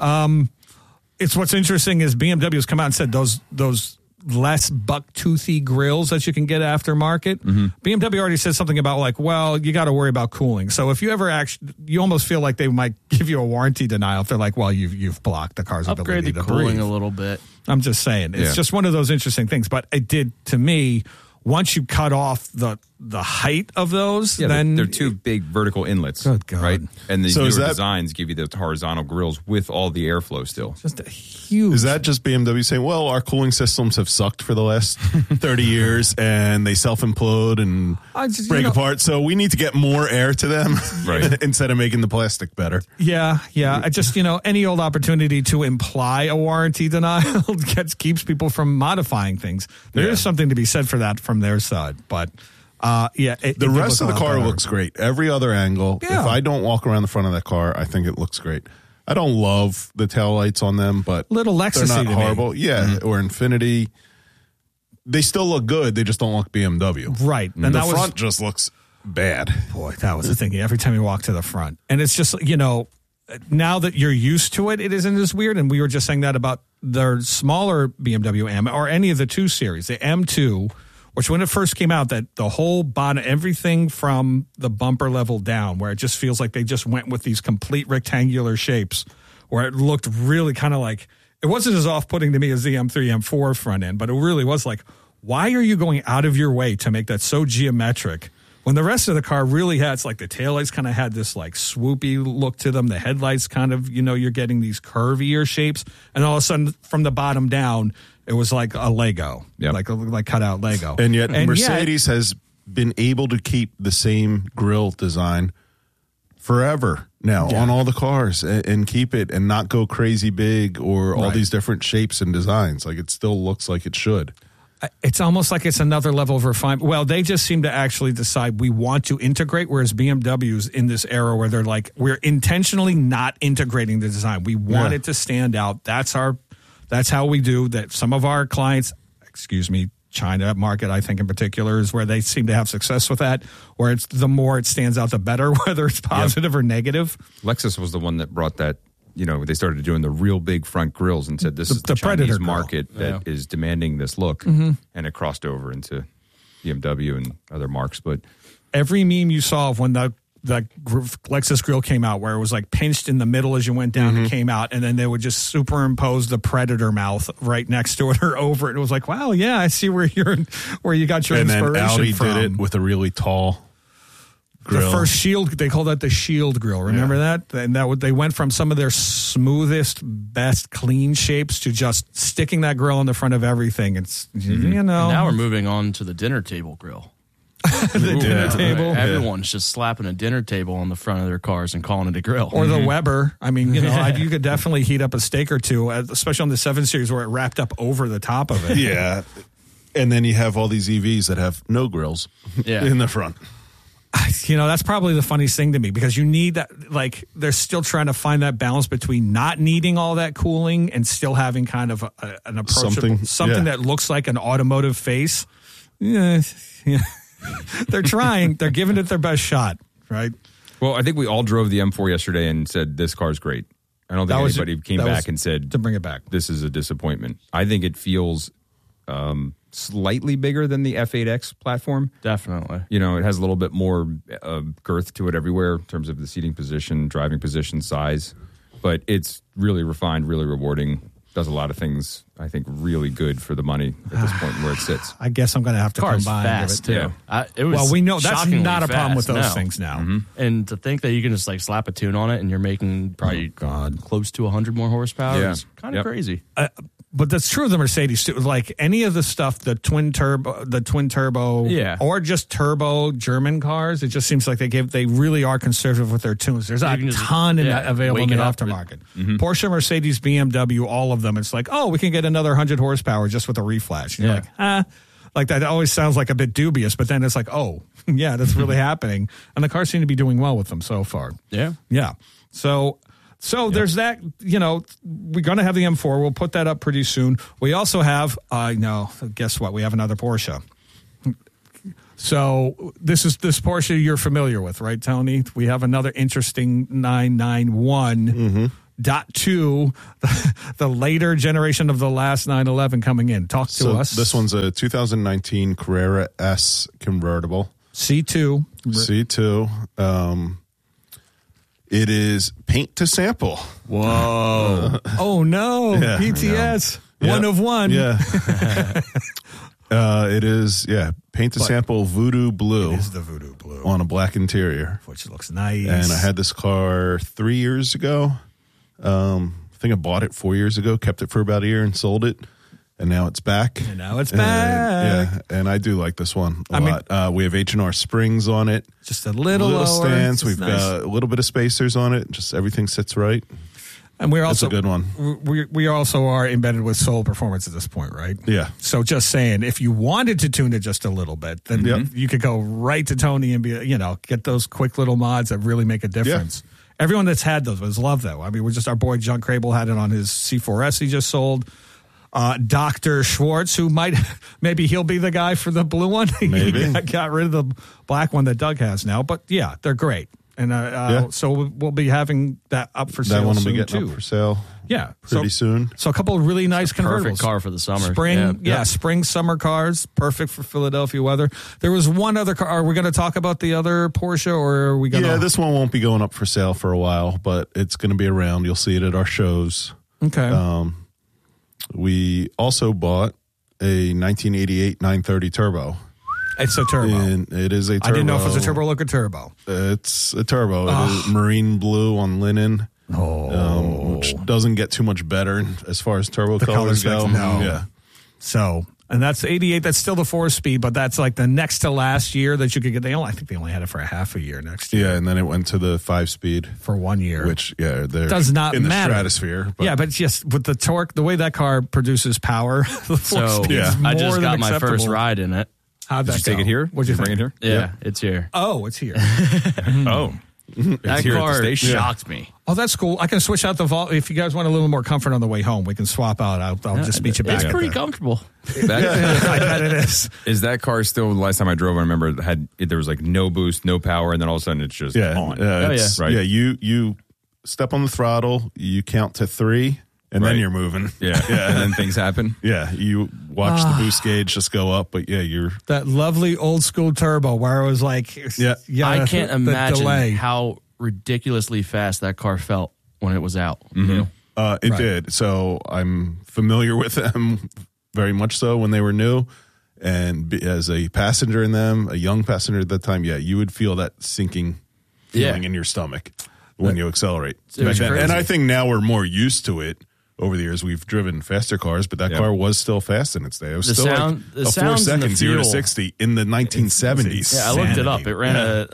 Speaker 20: It's what's interesting is BMW has come out and said those less buck-toothy grills that you can get aftermarket. BMW already said something about like, well, you got to worry about cooling. So if you ever you almost feel like they might give you a warranty denial if they're like, well, you've blocked the car's ability to breathe.
Speaker 17: Upgrade the cooling a little bit.
Speaker 20: I'm just saying. It's just one of those interesting things. But it did, to me, once you cut off the height of those, then
Speaker 18: they're two big vertical inlets, right? And the newer designs give you the horizontal grills with all the airflow still.
Speaker 20: Just a huge.
Speaker 19: Is that just BMW saying, well, our cooling systems have sucked for the last 30 years and they self-implode and break apart, so we need to get more air to them instead of making the plastic better?
Speaker 20: Yeah. I just, any old opportunity to imply a warranty denial keeps people from modifying things. There is something to be said for that from their side, but
Speaker 19: the rest of the car looks great. Every other angle.
Speaker 20: Yeah.
Speaker 19: If I don't walk around the front of that car, I think it looks great. I don't love the taillights on them, but
Speaker 20: little Lexus,
Speaker 19: they're not horrible. Yeah, or Infinity. They still look good. They just don't look BMW.
Speaker 20: Right.
Speaker 19: And the front just looks bad.
Speaker 20: Boy, that was the thing. Every time you walk to the front. And it's just, now that you're used to it, it isn't as weird. And we were just saying that about the smaller BMW M or any of the 2 Series. The M2, which when it first came out, that the whole bottom, everything from the bumper level down, where it just feels like they just went with these complete rectangular shapes, where it looked really kind of like, it wasn't as off-putting to me as the M3, M4 front end, but it really was like, why are you going out of your way to make that so geometric? When the rest of the car really had, it's like the taillights kind of had this like swoopy look to them. The headlights kind of, you're getting these curvier shapes. And all of a sudden, from the bottom down, it was like a Lego, like cut out Lego.
Speaker 19: And yet Mercedes has been able to keep the same grille design forever now on all the cars and keep it and not go crazy big or all these different shapes and designs. Like it still looks like it should.
Speaker 20: It's almost like it's another level of refinement. Well, they just seem to actually decide we want to integrate, whereas BMW's in this era where they're like, we're intentionally not integrating the design. We want it to stand out. That's how we do that. Some of our clients, China market, I think in particular, is where they seem to have success with that, where it's the more it stands out, the better, whether it's positive or negative.
Speaker 18: Lexus was the one that brought that. They started doing the real big front grills and said this is the
Speaker 20: Predator
Speaker 18: Chinese market that is demanding this look, and it crossed over into BMW and other marks. But
Speaker 20: every meme you saw of when the Lexus grill came out, where it was like pinched in the middle as you went down, it came out, and then they would just superimpose the Predator mouth right next to it or over it. It was like, wow, yeah, I see where you got your inspiration from.
Speaker 19: And then Audi did it with a really tall grill.
Speaker 20: The first Shield, they called that the Shield grill. Remember that? And they went from some of their smoothest, best clean shapes to just sticking that grill on the front of everything. It's
Speaker 17: Now we're moving on to the dinner table grill.
Speaker 20: The dinner table.
Speaker 17: Everyone's just slapping a dinner table on the front of their cars and calling it a grill.
Speaker 20: Or the Weber. I mean, you could definitely heat up a steak or two, especially on the 7 Series where it wrapped up over the top of it.
Speaker 19: Yeah. And then you have all these EVs that have no grills in the front.
Speaker 20: That's probably the funniest thing to me because you need that, like, they're still trying to find that balance between not needing all that cooling and still having kind of an approachable, something that looks like an automotive face. Yeah. They're trying. They're giving it their best shot, right?
Speaker 18: Well, I think we all drove the M4 yesterday and said, this car's great. I don't think anybody came back and said,
Speaker 20: to bring it back,
Speaker 18: this is a disappointment. I think it feels slightly bigger than the F8X platform.
Speaker 17: Definitely.
Speaker 18: It has a little bit more girth to it everywhere in terms of the seating position, driving position, size. But it's really refined, really rewarding. Does a lot of things, I think, really good for the money at this point where it sits.
Speaker 20: I guess I'm going to have to
Speaker 17: Car's
Speaker 20: combine
Speaker 17: fast,
Speaker 20: it.
Speaker 17: too. It was
Speaker 20: we know that's not a problem with those
Speaker 17: fast,
Speaker 20: things now.
Speaker 18: Mm-hmm.
Speaker 17: And to think that you can just like slap a tune on it and you're making probably close to 100 more horsepower is kind of crazy.
Speaker 20: But that's true of the Mercedes too. Like any of the stuff, the twin turbo, or just turbo German cars, it just seems like they really are conservative with their tunes. There's a ton available in the aftermarket. Porsche, Mercedes, BMW, all of them. It's like, we can get another 100 horsepower just with a reflash. And you're like, like that always sounds like a bit dubious. But then it's like, that's really happening, and the cars seem to be doing well with them so far. Yeah. So there's that, we're going to have the M4. We'll put that up pretty soon. We also have, guess what? We have another Porsche. So this Porsche you're familiar with, right, Tony? We have another interesting 991.2, the later generation of the last 911 coming in. Talk to us.
Speaker 19: This one's a 2019 Carrera S convertible.
Speaker 20: C2.
Speaker 19: It is paint to sample.
Speaker 20: Whoa. Oh, no. Yeah, PTS. One of one.
Speaker 19: Yeah. It is, paint to sample Voodoo Blue.
Speaker 20: It is the Voodoo Blue.
Speaker 19: On a black interior.
Speaker 20: Which looks nice.
Speaker 19: And I had this car 3 years ago. I think I bought it 4 years ago, kept it for about a year and sold it. And now it's back.
Speaker 20: And
Speaker 19: and I do like this one a lot. We have H&R springs on it.
Speaker 20: Just a little
Speaker 19: stance. We've got a little bit of spacers on it. Just everything sits right.
Speaker 20: And we're also
Speaker 19: it's a good one.
Speaker 20: We also are embedded with Soul Performance at this point, right?
Speaker 19: Yeah.
Speaker 20: So just saying, if you wanted to tune it just a little bit, then you could go right to Tony and get those quick little mods that really make a difference. Yeah. Everyone that's had those was love though. I mean, our boy John Crable had it on his C4S he just sold. Dr. Schwartz, who maybe he'll be the guy for the blue one.
Speaker 19: Maybe.
Speaker 20: He got rid of the black one that Doug has now. But yeah, they're great. And so we'll be having that up for sale.
Speaker 19: That one will
Speaker 20: soon
Speaker 19: be getting
Speaker 20: too.
Speaker 19: Up for sale.
Speaker 20: Yeah,
Speaker 19: pretty soon.
Speaker 20: So a couple of really nice convertibles.
Speaker 17: Perfect car for the summer.
Speaker 20: Spring, summer cars, perfect for Philadelphia weather. There was one other car. Are we going to talk about the other Porsche, or are we going to?
Speaker 19: Yeah, this one won't be going up for sale for a while, but it's going to be around. You'll see it at our shows.
Speaker 20: Okay.
Speaker 19: We also bought a 1988 930 Turbo.
Speaker 20: It's a turbo.
Speaker 19: And it is a turbo.
Speaker 20: I didn't know if it was a turbo like a turbo.
Speaker 19: It's a turbo. It is marine blue on linen. Which doesn't get too much better as far as turbo colors go.
Speaker 20: No.
Speaker 19: Yeah.
Speaker 20: So, and that's 88. That's still the 4-speed, but that's like the next to last year that you could get. I think they only had it for a half a year next year.
Speaker 19: Yeah, and then it went to the 5-speed
Speaker 20: for 1 year,
Speaker 19: which they're
Speaker 20: does not
Speaker 19: in
Speaker 20: matter.
Speaker 19: The stratosphere.
Speaker 20: But. Yeah, but just with the torque, the way that car produces power, the 4-speed is more
Speaker 17: I just got my
Speaker 20: acceptable.
Speaker 17: first ride in it.
Speaker 20: How'd that
Speaker 18: Did you take it here?
Speaker 20: What'd you
Speaker 18: bring it here?
Speaker 17: Yeah, it's here.
Speaker 20: Oh, it's here.
Speaker 18: Oh.
Speaker 17: That car shocked me.
Speaker 20: Oh, that's cool. I can switch out the volume. If you guys want a little more comfort on the way home, we can swap out. I'll just meet you back.
Speaker 17: It's pretty comfortable.
Speaker 20: I bet it is.
Speaker 18: Is that car still, the last time I drove, I remember there was like no boost, no power, and then all of a sudden it's just on.
Speaker 19: Right. Yeah, you step on the throttle, you count to 3, and then you're moving.
Speaker 18: Yeah. And then things happen.
Speaker 19: Yeah, you watch the boost gauge just go up, but you're...
Speaker 20: That lovely old school turbo where it was like...
Speaker 17: I can't imagine how ridiculously fast that car felt when it was out.
Speaker 19: Mm-hmm. It did. So I'm familiar with them very much so when they were new. And as a passenger in them, a young passenger at that time, you would feel that sinking feeling in your stomach when you accelerate. And I think now we're more used to it. Over the years, we've driven faster cars, but that car was still fast in its day. It was still like a 4 second 0 to 60 in the 1970s.
Speaker 17: Yeah, I looked it up. It ran a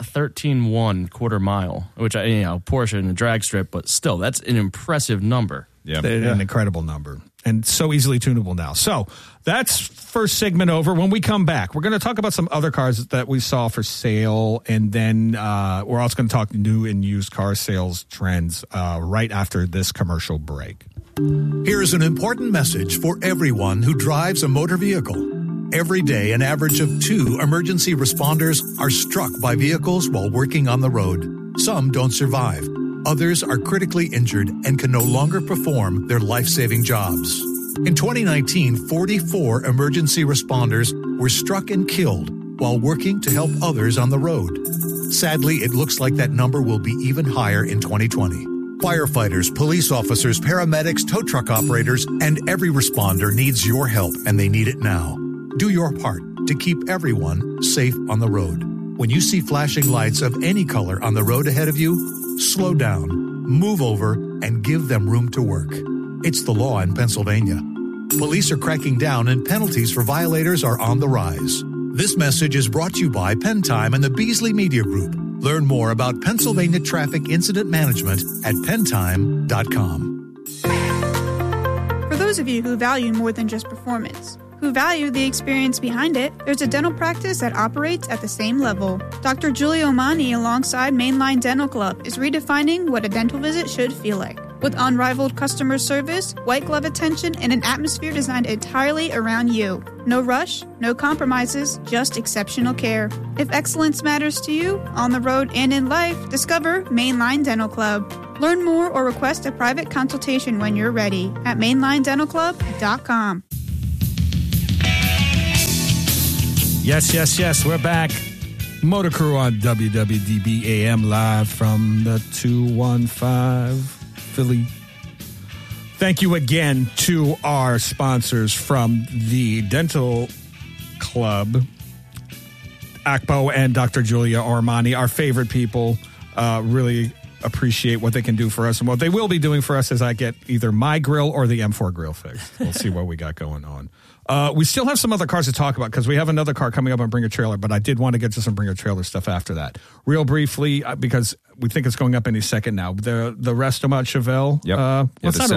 Speaker 17: 13.1 quarter mile, which Porsche in the drag strip, but still, that's an impressive number.
Speaker 20: Yeah, an incredible number, and so easily tunable now. So that's first segment over. When we come back, we're going to talk about some other cars that we saw for sale, and then we're also going to talk new and used car sales trends right after this commercial break.
Speaker 21: Here's an important message for everyone who drives a motor vehicle. Every day, an average of 2 emergency responders are struck by vehicles while working on the road. Some don't survive. Others are critically injured and can no longer perform their life-saving jobs. In 2019, 44 emergency responders were struck and killed while working to help others on the road. Sadly, it looks like that number will be even higher in 2020. Firefighters, police officers, paramedics, tow truck operators, and every responder needs your help, and they need it now. Do your part to keep everyone safe on the road. When you see flashing lights of any color on the road ahead of you, slow down, move over, and give them room to work. It's the law in Pennsylvania. Police are cracking down and penalties for violators are on the rise. This message is brought to you by PennTime and the Beasley Media Group. Learn more about Pennsylvania traffic incident management at penntime.com.
Speaker 1: For those of you who value more than just performance, who value the experience behind it, there's a dental practice that operates at the same level. Dr. Giulio Mani, alongside Mainline Dental Club, is redefining what a dental visit should feel like. With unrivaled customer service, white glove attention, and an atmosphere designed entirely around you. No rush, no compromises, just exceptional care. If excellence matters to you, on the road and in life, discover Mainline Dental Club. Learn more or request a private consultation when you're ready at mainlinedentalclub.com.
Speaker 20: Yes, we're back. Motor Crew on WWDB AM live from the 215 Philly. Thank you again to our sponsors from the Dental Club, Akpo and Dr. Giulio Armani, our favorite people. Really appreciate what they can do for us and what they will be doing for us as I get either my grill or the M4 grill fixed. We'll see what we got going on. We still have some other cars to talk about because we have another car coming up on Bring a Trailer, but I did want to get to some Bring a Trailer stuff after that. Real briefly, because we think it's going up any second now. The Restomod Chevelle.
Speaker 18: Yep.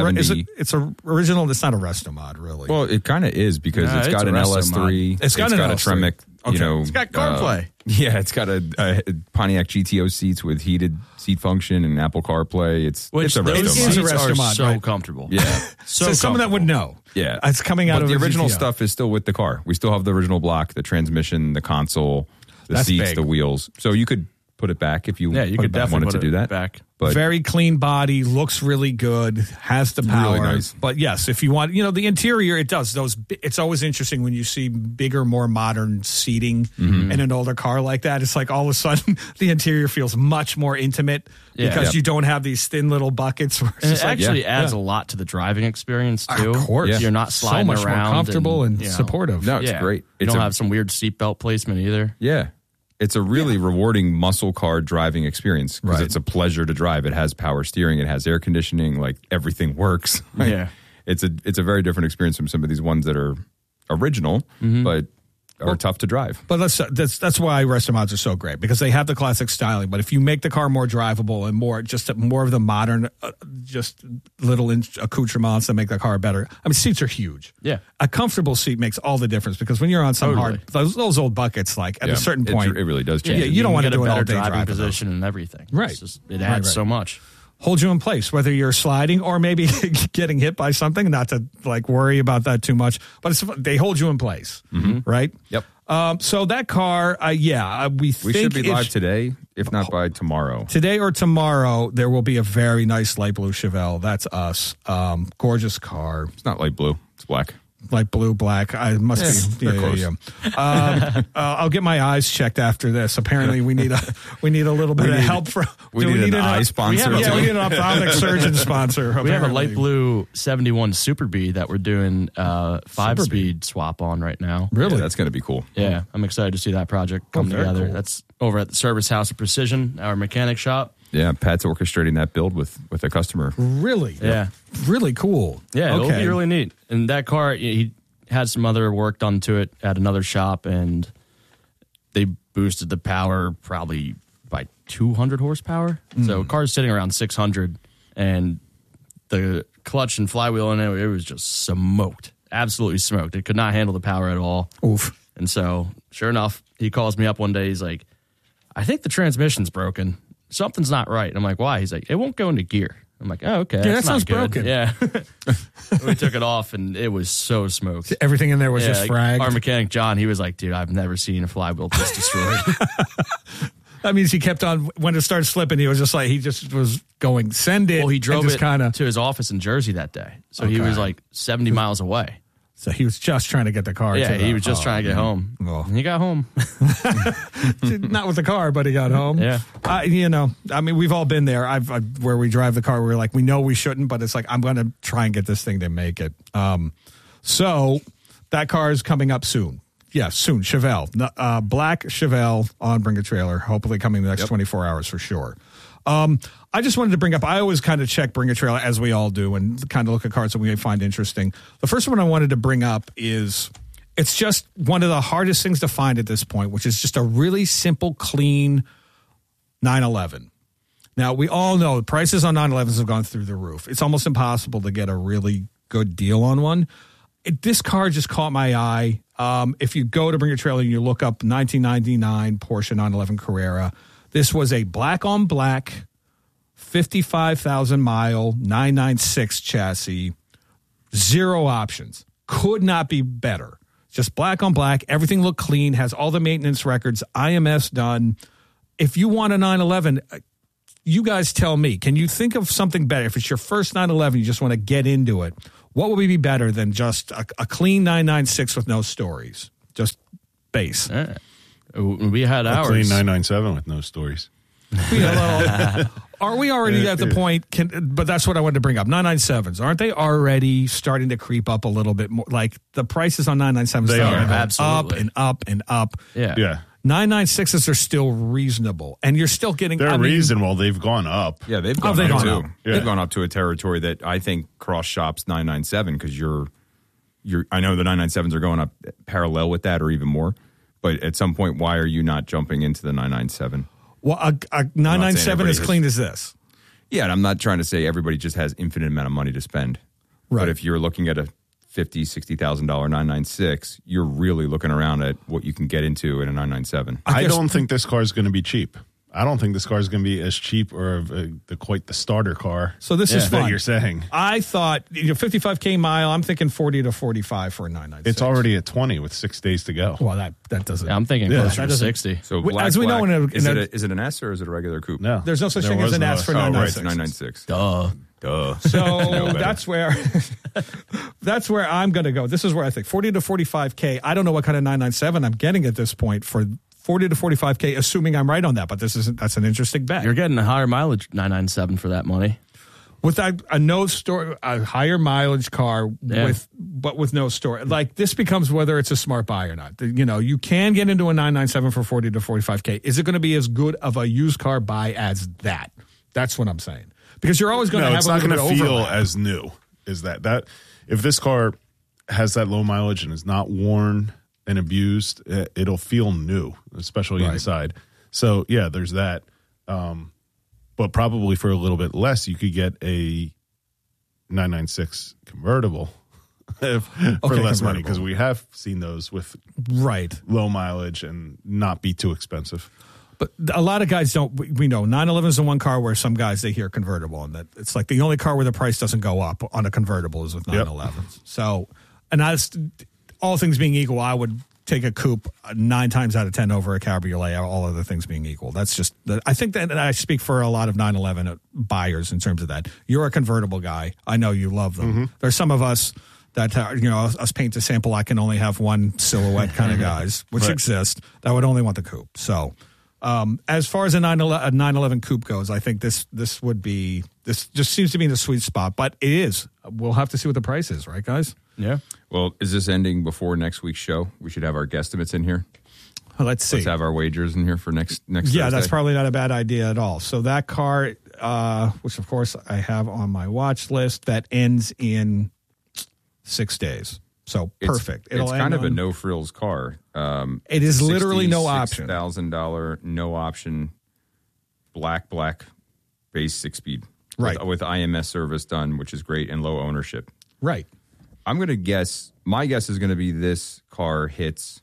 Speaker 20: It's a original. It's not a Restomod, really.
Speaker 18: Well, it kind of is because it's got an LS3. It's got a Tremec.
Speaker 20: Okay. It's got CarPlay.
Speaker 18: Yeah, it's got a Pontiac GTO seats with heated seat function and Apple CarPlay. It's a
Speaker 17: Restomod.
Speaker 18: Restomod.
Speaker 17: So comfortable.
Speaker 18: Yeah.
Speaker 20: So someone that would know.
Speaker 18: Yeah.
Speaker 20: It's coming out of
Speaker 18: the
Speaker 20: a
Speaker 18: original
Speaker 20: GTO.
Speaker 18: stuff is still with the car. We still have the original block, the transmission, the console, the
Speaker 20: That's
Speaker 18: seats,
Speaker 20: big.
Speaker 18: the wheels. So you could put it back if you
Speaker 17: could definitely
Speaker 18: wanted
Speaker 17: put
Speaker 18: to do that.
Speaker 17: Back.
Speaker 18: But
Speaker 20: very clean body, looks really good, has the power.
Speaker 18: Really nice.
Speaker 20: But yes, if you want, the interior, it does. It's always interesting when you see bigger, more modern seating in an older car like that. It's like all of a sudden the interior feels much more intimate because you don't have these thin little buckets. Where
Speaker 17: And it actually adds a lot to the driving experience too.
Speaker 20: Of course.
Speaker 17: You're not sliding
Speaker 20: so much
Speaker 17: around.
Speaker 20: more comfortable and supportive.
Speaker 18: No, it's great.
Speaker 17: You don't have some weird seatbelt placement either.
Speaker 18: Yeah. It's a really rewarding muscle car driving experience because it's a pleasure to drive. It has power steering. It has air conditioning. Like everything works.
Speaker 17: Yeah.
Speaker 18: It's a very different experience from some of these ones that are original, but are tough to drive.
Speaker 20: But that's why Restomods are so great because they have the classic styling. But if you make the car more drivable and more of the modern, just little accoutrements that make the car better. I mean, seats are huge.
Speaker 17: Yeah,
Speaker 20: a comfortable seat makes all the difference because when you're on some hard those old buckets, like at a certain point,
Speaker 18: it really does change.
Speaker 20: Yeah, you don't want to do
Speaker 17: a
Speaker 20: it all
Speaker 17: better
Speaker 20: day
Speaker 17: driving position and everything.
Speaker 20: Right,
Speaker 17: it adds so much.
Speaker 20: Hold you in place, whether you're sliding or maybe getting hit by something. Not to worry about that too much, but they hold you in place, right?
Speaker 18: Yep.
Speaker 20: So that car, we
Speaker 18: should be live today, if not by tomorrow.
Speaker 20: Today or tomorrow, there will be a very nice light blue Chevelle. That's us. Gorgeous car.
Speaker 18: It's not light blue. It's black.
Speaker 20: Light blue, black. I must be. Yeah. I'll get my eyes checked after this. Apparently, we need a little bit of help from.
Speaker 18: We need an eye sponsor.
Speaker 20: We need an ophthalmic surgeon sponsor. Apparently.
Speaker 17: We have a light blue 71 Super B that we're doing 5-speed swap on right now.
Speaker 20: Really,
Speaker 18: that's going to be cool.
Speaker 17: Yeah, I'm excited to see that project come together.
Speaker 20: Cool.
Speaker 17: That's over at the Service House of Precision, our mechanic shop.
Speaker 18: Yeah, Pat's orchestrating that build with a customer.
Speaker 20: Really?
Speaker 17: Yeah.
Speaker 20: Really cool.
Speaker 17: Yeah, it'll be really neat. And that car, he had some other work done to it at another shop, and they boosted the power probably by 200 horsepower. So car's sitting around 600, and the clutch and flywheel in it was just smoked. Absolutely smoked. It could not handle the power at all.
Speaker 20: Oof.
Speaker 17: And so, sure enough, he calls me up one day. He's like, I think the transmission's broken. Something's not right. I'm like, why? He's like, it won't go into gear. I'm like, oh, okay.
Speaker 20: Yeah, that sounds
Speaker 17: good.
Speaker 20: broken.
Speaker 17: Yeah. We took it off, and it was so smoked.
Speaker 20: Everything in there was just fragged.
Speaker 17: Our mechanic, John, he was like, dude, I've never seen a flywheel this destroyed.
Speaker 20: That means he kept on, when it started slipping, he just was going, send it.
Speaker 17: Well, he drove
Speaker 20: it
Speaker 17: to his office in Jersey that day. So he was like 70 miles away.
Speaker 20: So he was just trying to get the car.
Speaker 17: Yeah, he was just trying to get home.
Speaker 20: Well.
Speaker 17: And he got home.
Speaker 20: Not with the car, but he got home.
Speaker 17: Yeah.
Speaker 20: We've all been there. Where we drive the car, we're like, we know we shouldn't, but it's like, I'm going to try and get this thing to make it. So that car is coming up soon. Yeah, soon. Chevelle. Black Chevelle on Bring a Trailer. Hopefully coming in the next 24 hours for sure. I just wanted to bring up, I always kind of check Bring a Trailer, as we all do, and kind of look at cars that we find interesting. The first one I wanted to bring up is, it's just one of the hardest things to find at this point, which is just a really simple, clean 911. Now, we all know the prices on 911s have gone through the roof. It's almost impossible to get a really good deal on one. This car just caught my eye. If you go to Bring a Trailer and you look up 1999 Porsche 911 Carrera, this was a black on black, 55,000 mile 996 chassis, 0 options. Could not be better. Just black on black. Everything looked clean, has all the maintenance records, IMS done. If you want a 911, you guys tell me, can you think of something better? If it's your first 911, you just want to get into it, what would be better than just a clean 996 with no stories? Just base.
Speaker 17: We had ours.
Speaker 19: Clean 997 with no stories.
Speaker 20: Are we already at the point, but that's what I wanted to bring up. 997s, aren't they already starting to creep up a little bit more? Like the prices on 997s
Speaker 19: They are.
Speaker 20: up and up and up.
Speaker 19: Yeah.
Speaker 20: 996s are still reasonable, and you're still getting.
Speaker 19: They're reasonable. They've gone up.
Speaker 18: Yeah, they've gone up too. They've gone up to a territory that I think cross shops 997 because you're. I know the 997s are going up parallel with that or even more, but at some point, why are you not jumping into the 997?
Speaker 20: Well, a 997 as clean as this.
Speaker 18: Yeah, and I'm not trying to say everybody just has infinite amount of money to spend.
Speaker 20: Right.
Speaker 18: But if you're looking at a $50,000, $60,000 996, you're really looking around at what you can get into in a 997.
Speaker 19: I don't think this car is going to be cheap. I don't think this car is going to be as cheap or quite the starter car.
Speaker 20: So this is fun.
Speaker 19: That you're saying.
Speaker 20: I thought 55K mile. I'm thinking 40 to 45 for a 996.
Speaker 19: It's already at 20 with 6 days to go.
Speaker 20: Well, that doesn't.
Speaker 17: Yeah, I'm thinking closer to 60.
Speaker 18: So
Speaker 20: as we know,
Speaker 18: is it an S or is it a regular coupe?
Speaker 19: No,
Speaker 20: there's no such thing as an S for 996.
Speaker 18: Right, 996.
Speaker 17: Duh.
Speaker 20: So that's where I'm going to go. This is where I think 40 to 45K. I don't know what kind of 997 I'm getting at this point for 40 to 45K, assuming I'm right on that. But that's an interesting bet.
Speaker 17: You're getting a higher mileage 997 for that money.
Speaker 20: With a higher mileage car with no story. Like this becomes whether it's a smart buy or not. You know, you can get into a 997 for 40 to 45K. Is it going to be as good of a used car buy as that? That's what I'm saying. Because you're always going to have
Speaker 19: it's
Speaker 20: a
Speaker 19: not
Speaker 20: little
Speaker 19: going
Speaker 20: bit
Speaker 19: to
Speaker 20: of
Speaker 19: feel
Speaker 20: overlap.
Speaker 19: as new. Is that if this car has that low mileage and is not worn and abused, it'll feel new, especially inside. So yeah, there's that. But probably for a little bit less, you could get a 996 convertible for less money, because we have seen those with low mileage and not be too expensive.
Speaker 20: But a lot of guys don't. We know 911 is the one car where some guys, they hear convertible, and that it's like the only car where the price doesn't go up on a convertible is with 911s. So, and that's all things being equal, I would take a coupe 9 times out of 10 over a cabriolet, all other things being equal. That's just, I think that I speak for a lot of 911 buyers in terms of that. You're a convertible guy. I know you love them. Mm-hmm. There's some of us that, us paint to sample, I can only have one silhouette kind of guys, which exist, that would only want the coupe. So, as far as a 911 coupe goes, I think this just seems to be in the sweet spot, but it is. We'll have to see what the price is, right, guys?
Speaker 17: Yeah.
Speaker 18: Well, is this ending before next week's show? We should have our guesstimates in here.
Speaker 20: Let's see.
Speaker 18: Let's have our wagers in here for next
Speaker 20: Yeah,
Speaker 18: Thursday.
Speaker 20: that's probably not a bad idea at all. So that car, which of course I have on my watch list, that ends in 6 days. So perfect.
Speaker 18: It's kind of a no frills car.
Speaker 20: It is literally no option.
Speaker 18: $66,000 no option, black base 6-speed,
Speaker 20: right?
Speaker 18: With IMS service done, which is great, and low ownership.
Speaker 20: Right.
Speaker 18: I'm going to guess. My guess is going to be this car hits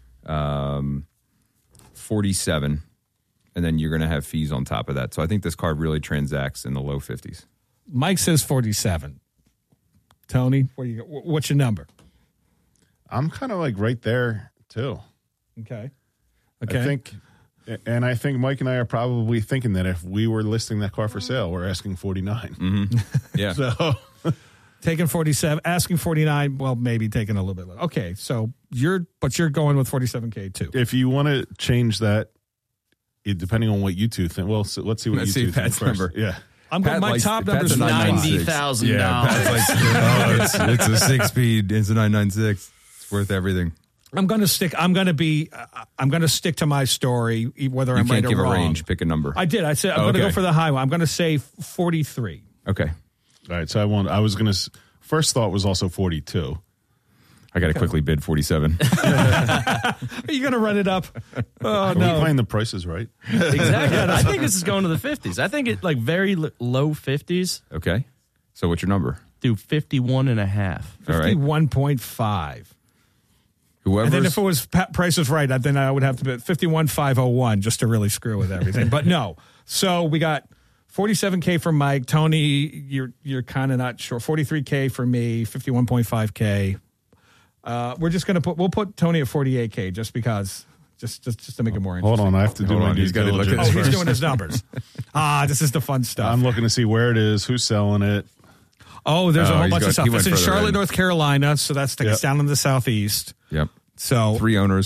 Speaker 18: 47, and then you're going to have fees on top of that. So I think this car really transacts in the low 50s.
Speaker 20: Mike says 47. Tony, what's your number?
Speaker 19: I'm kind of like right there too.
Speaker 20: Okay.
Speaker 19: I think Mike and I are probably thinking that if we were listing that car for sale, we're asking 49.
Speaker 18: Mm-hmm. Yeah.
Speaker 19: So
Speaker 20: taking 47, asking 49. Well, maybe taking a little bit less. Okay, so you're going with 47K too.
Speaker 19: If you want to change that, depending on what you two think. Well, so let's see what you two think
Speaker 18: Pat's
Speaker 19: first.
Speaker 18: number.
Speaker 19: Yeah.
Speaker 20: My top number is
Speaker 17: $90,000.
Speaker 18: Yeah, it's a 6-speed. It's a 996. It's worth everything.
Speaker 20: I'm going to stick to my story, whether I'm right or wrong.
Speaker 18: You can't give a range. Pick a number.
Speaker 20: I did. I said I'm going to go for the high one. I'm going to say 43.
Speaker 18: Okay.
Speaker 19: All right. So I was going to. First thought was also 42.
Speaker 18: I got to quickly bid 47.
Speaker 20: Are you going to run it up? Oh,
Speaker 19: Are we playing the prices right?
Speaker 17: Exactly. I think this is going to the 50s. I think it very low 50s.
Speaker 18: Okay. So what's your number?
Speaker 17: Do 51.5.
Speaker 20: 51.5.
Speaker 18: Whoever.
Speaker 20: And then if it was price was right, then I would have to bid 51,501 just to really screw with everything. But no. So we got $47K for Mike. Tony, you're kind of not sure. $43K for me. $51.5K. We're just gonna we'll put Tony at $48K just because, just to make it more interesting.
Speaker 19: Hold on, I have to do my due diligence.
Speaker 20: He's doing his numbers. This is the fun stuff.
Speaker 19: I'm looking to see where it is, who's selling it.
Speaker 20: Oh, there's a whole bunch of stuff. It's in Charlotte, North Carolina, so that's down in the southeast.
Speaker 18: Yep.
Speaker 20: So
Speaker 18: 3 owners,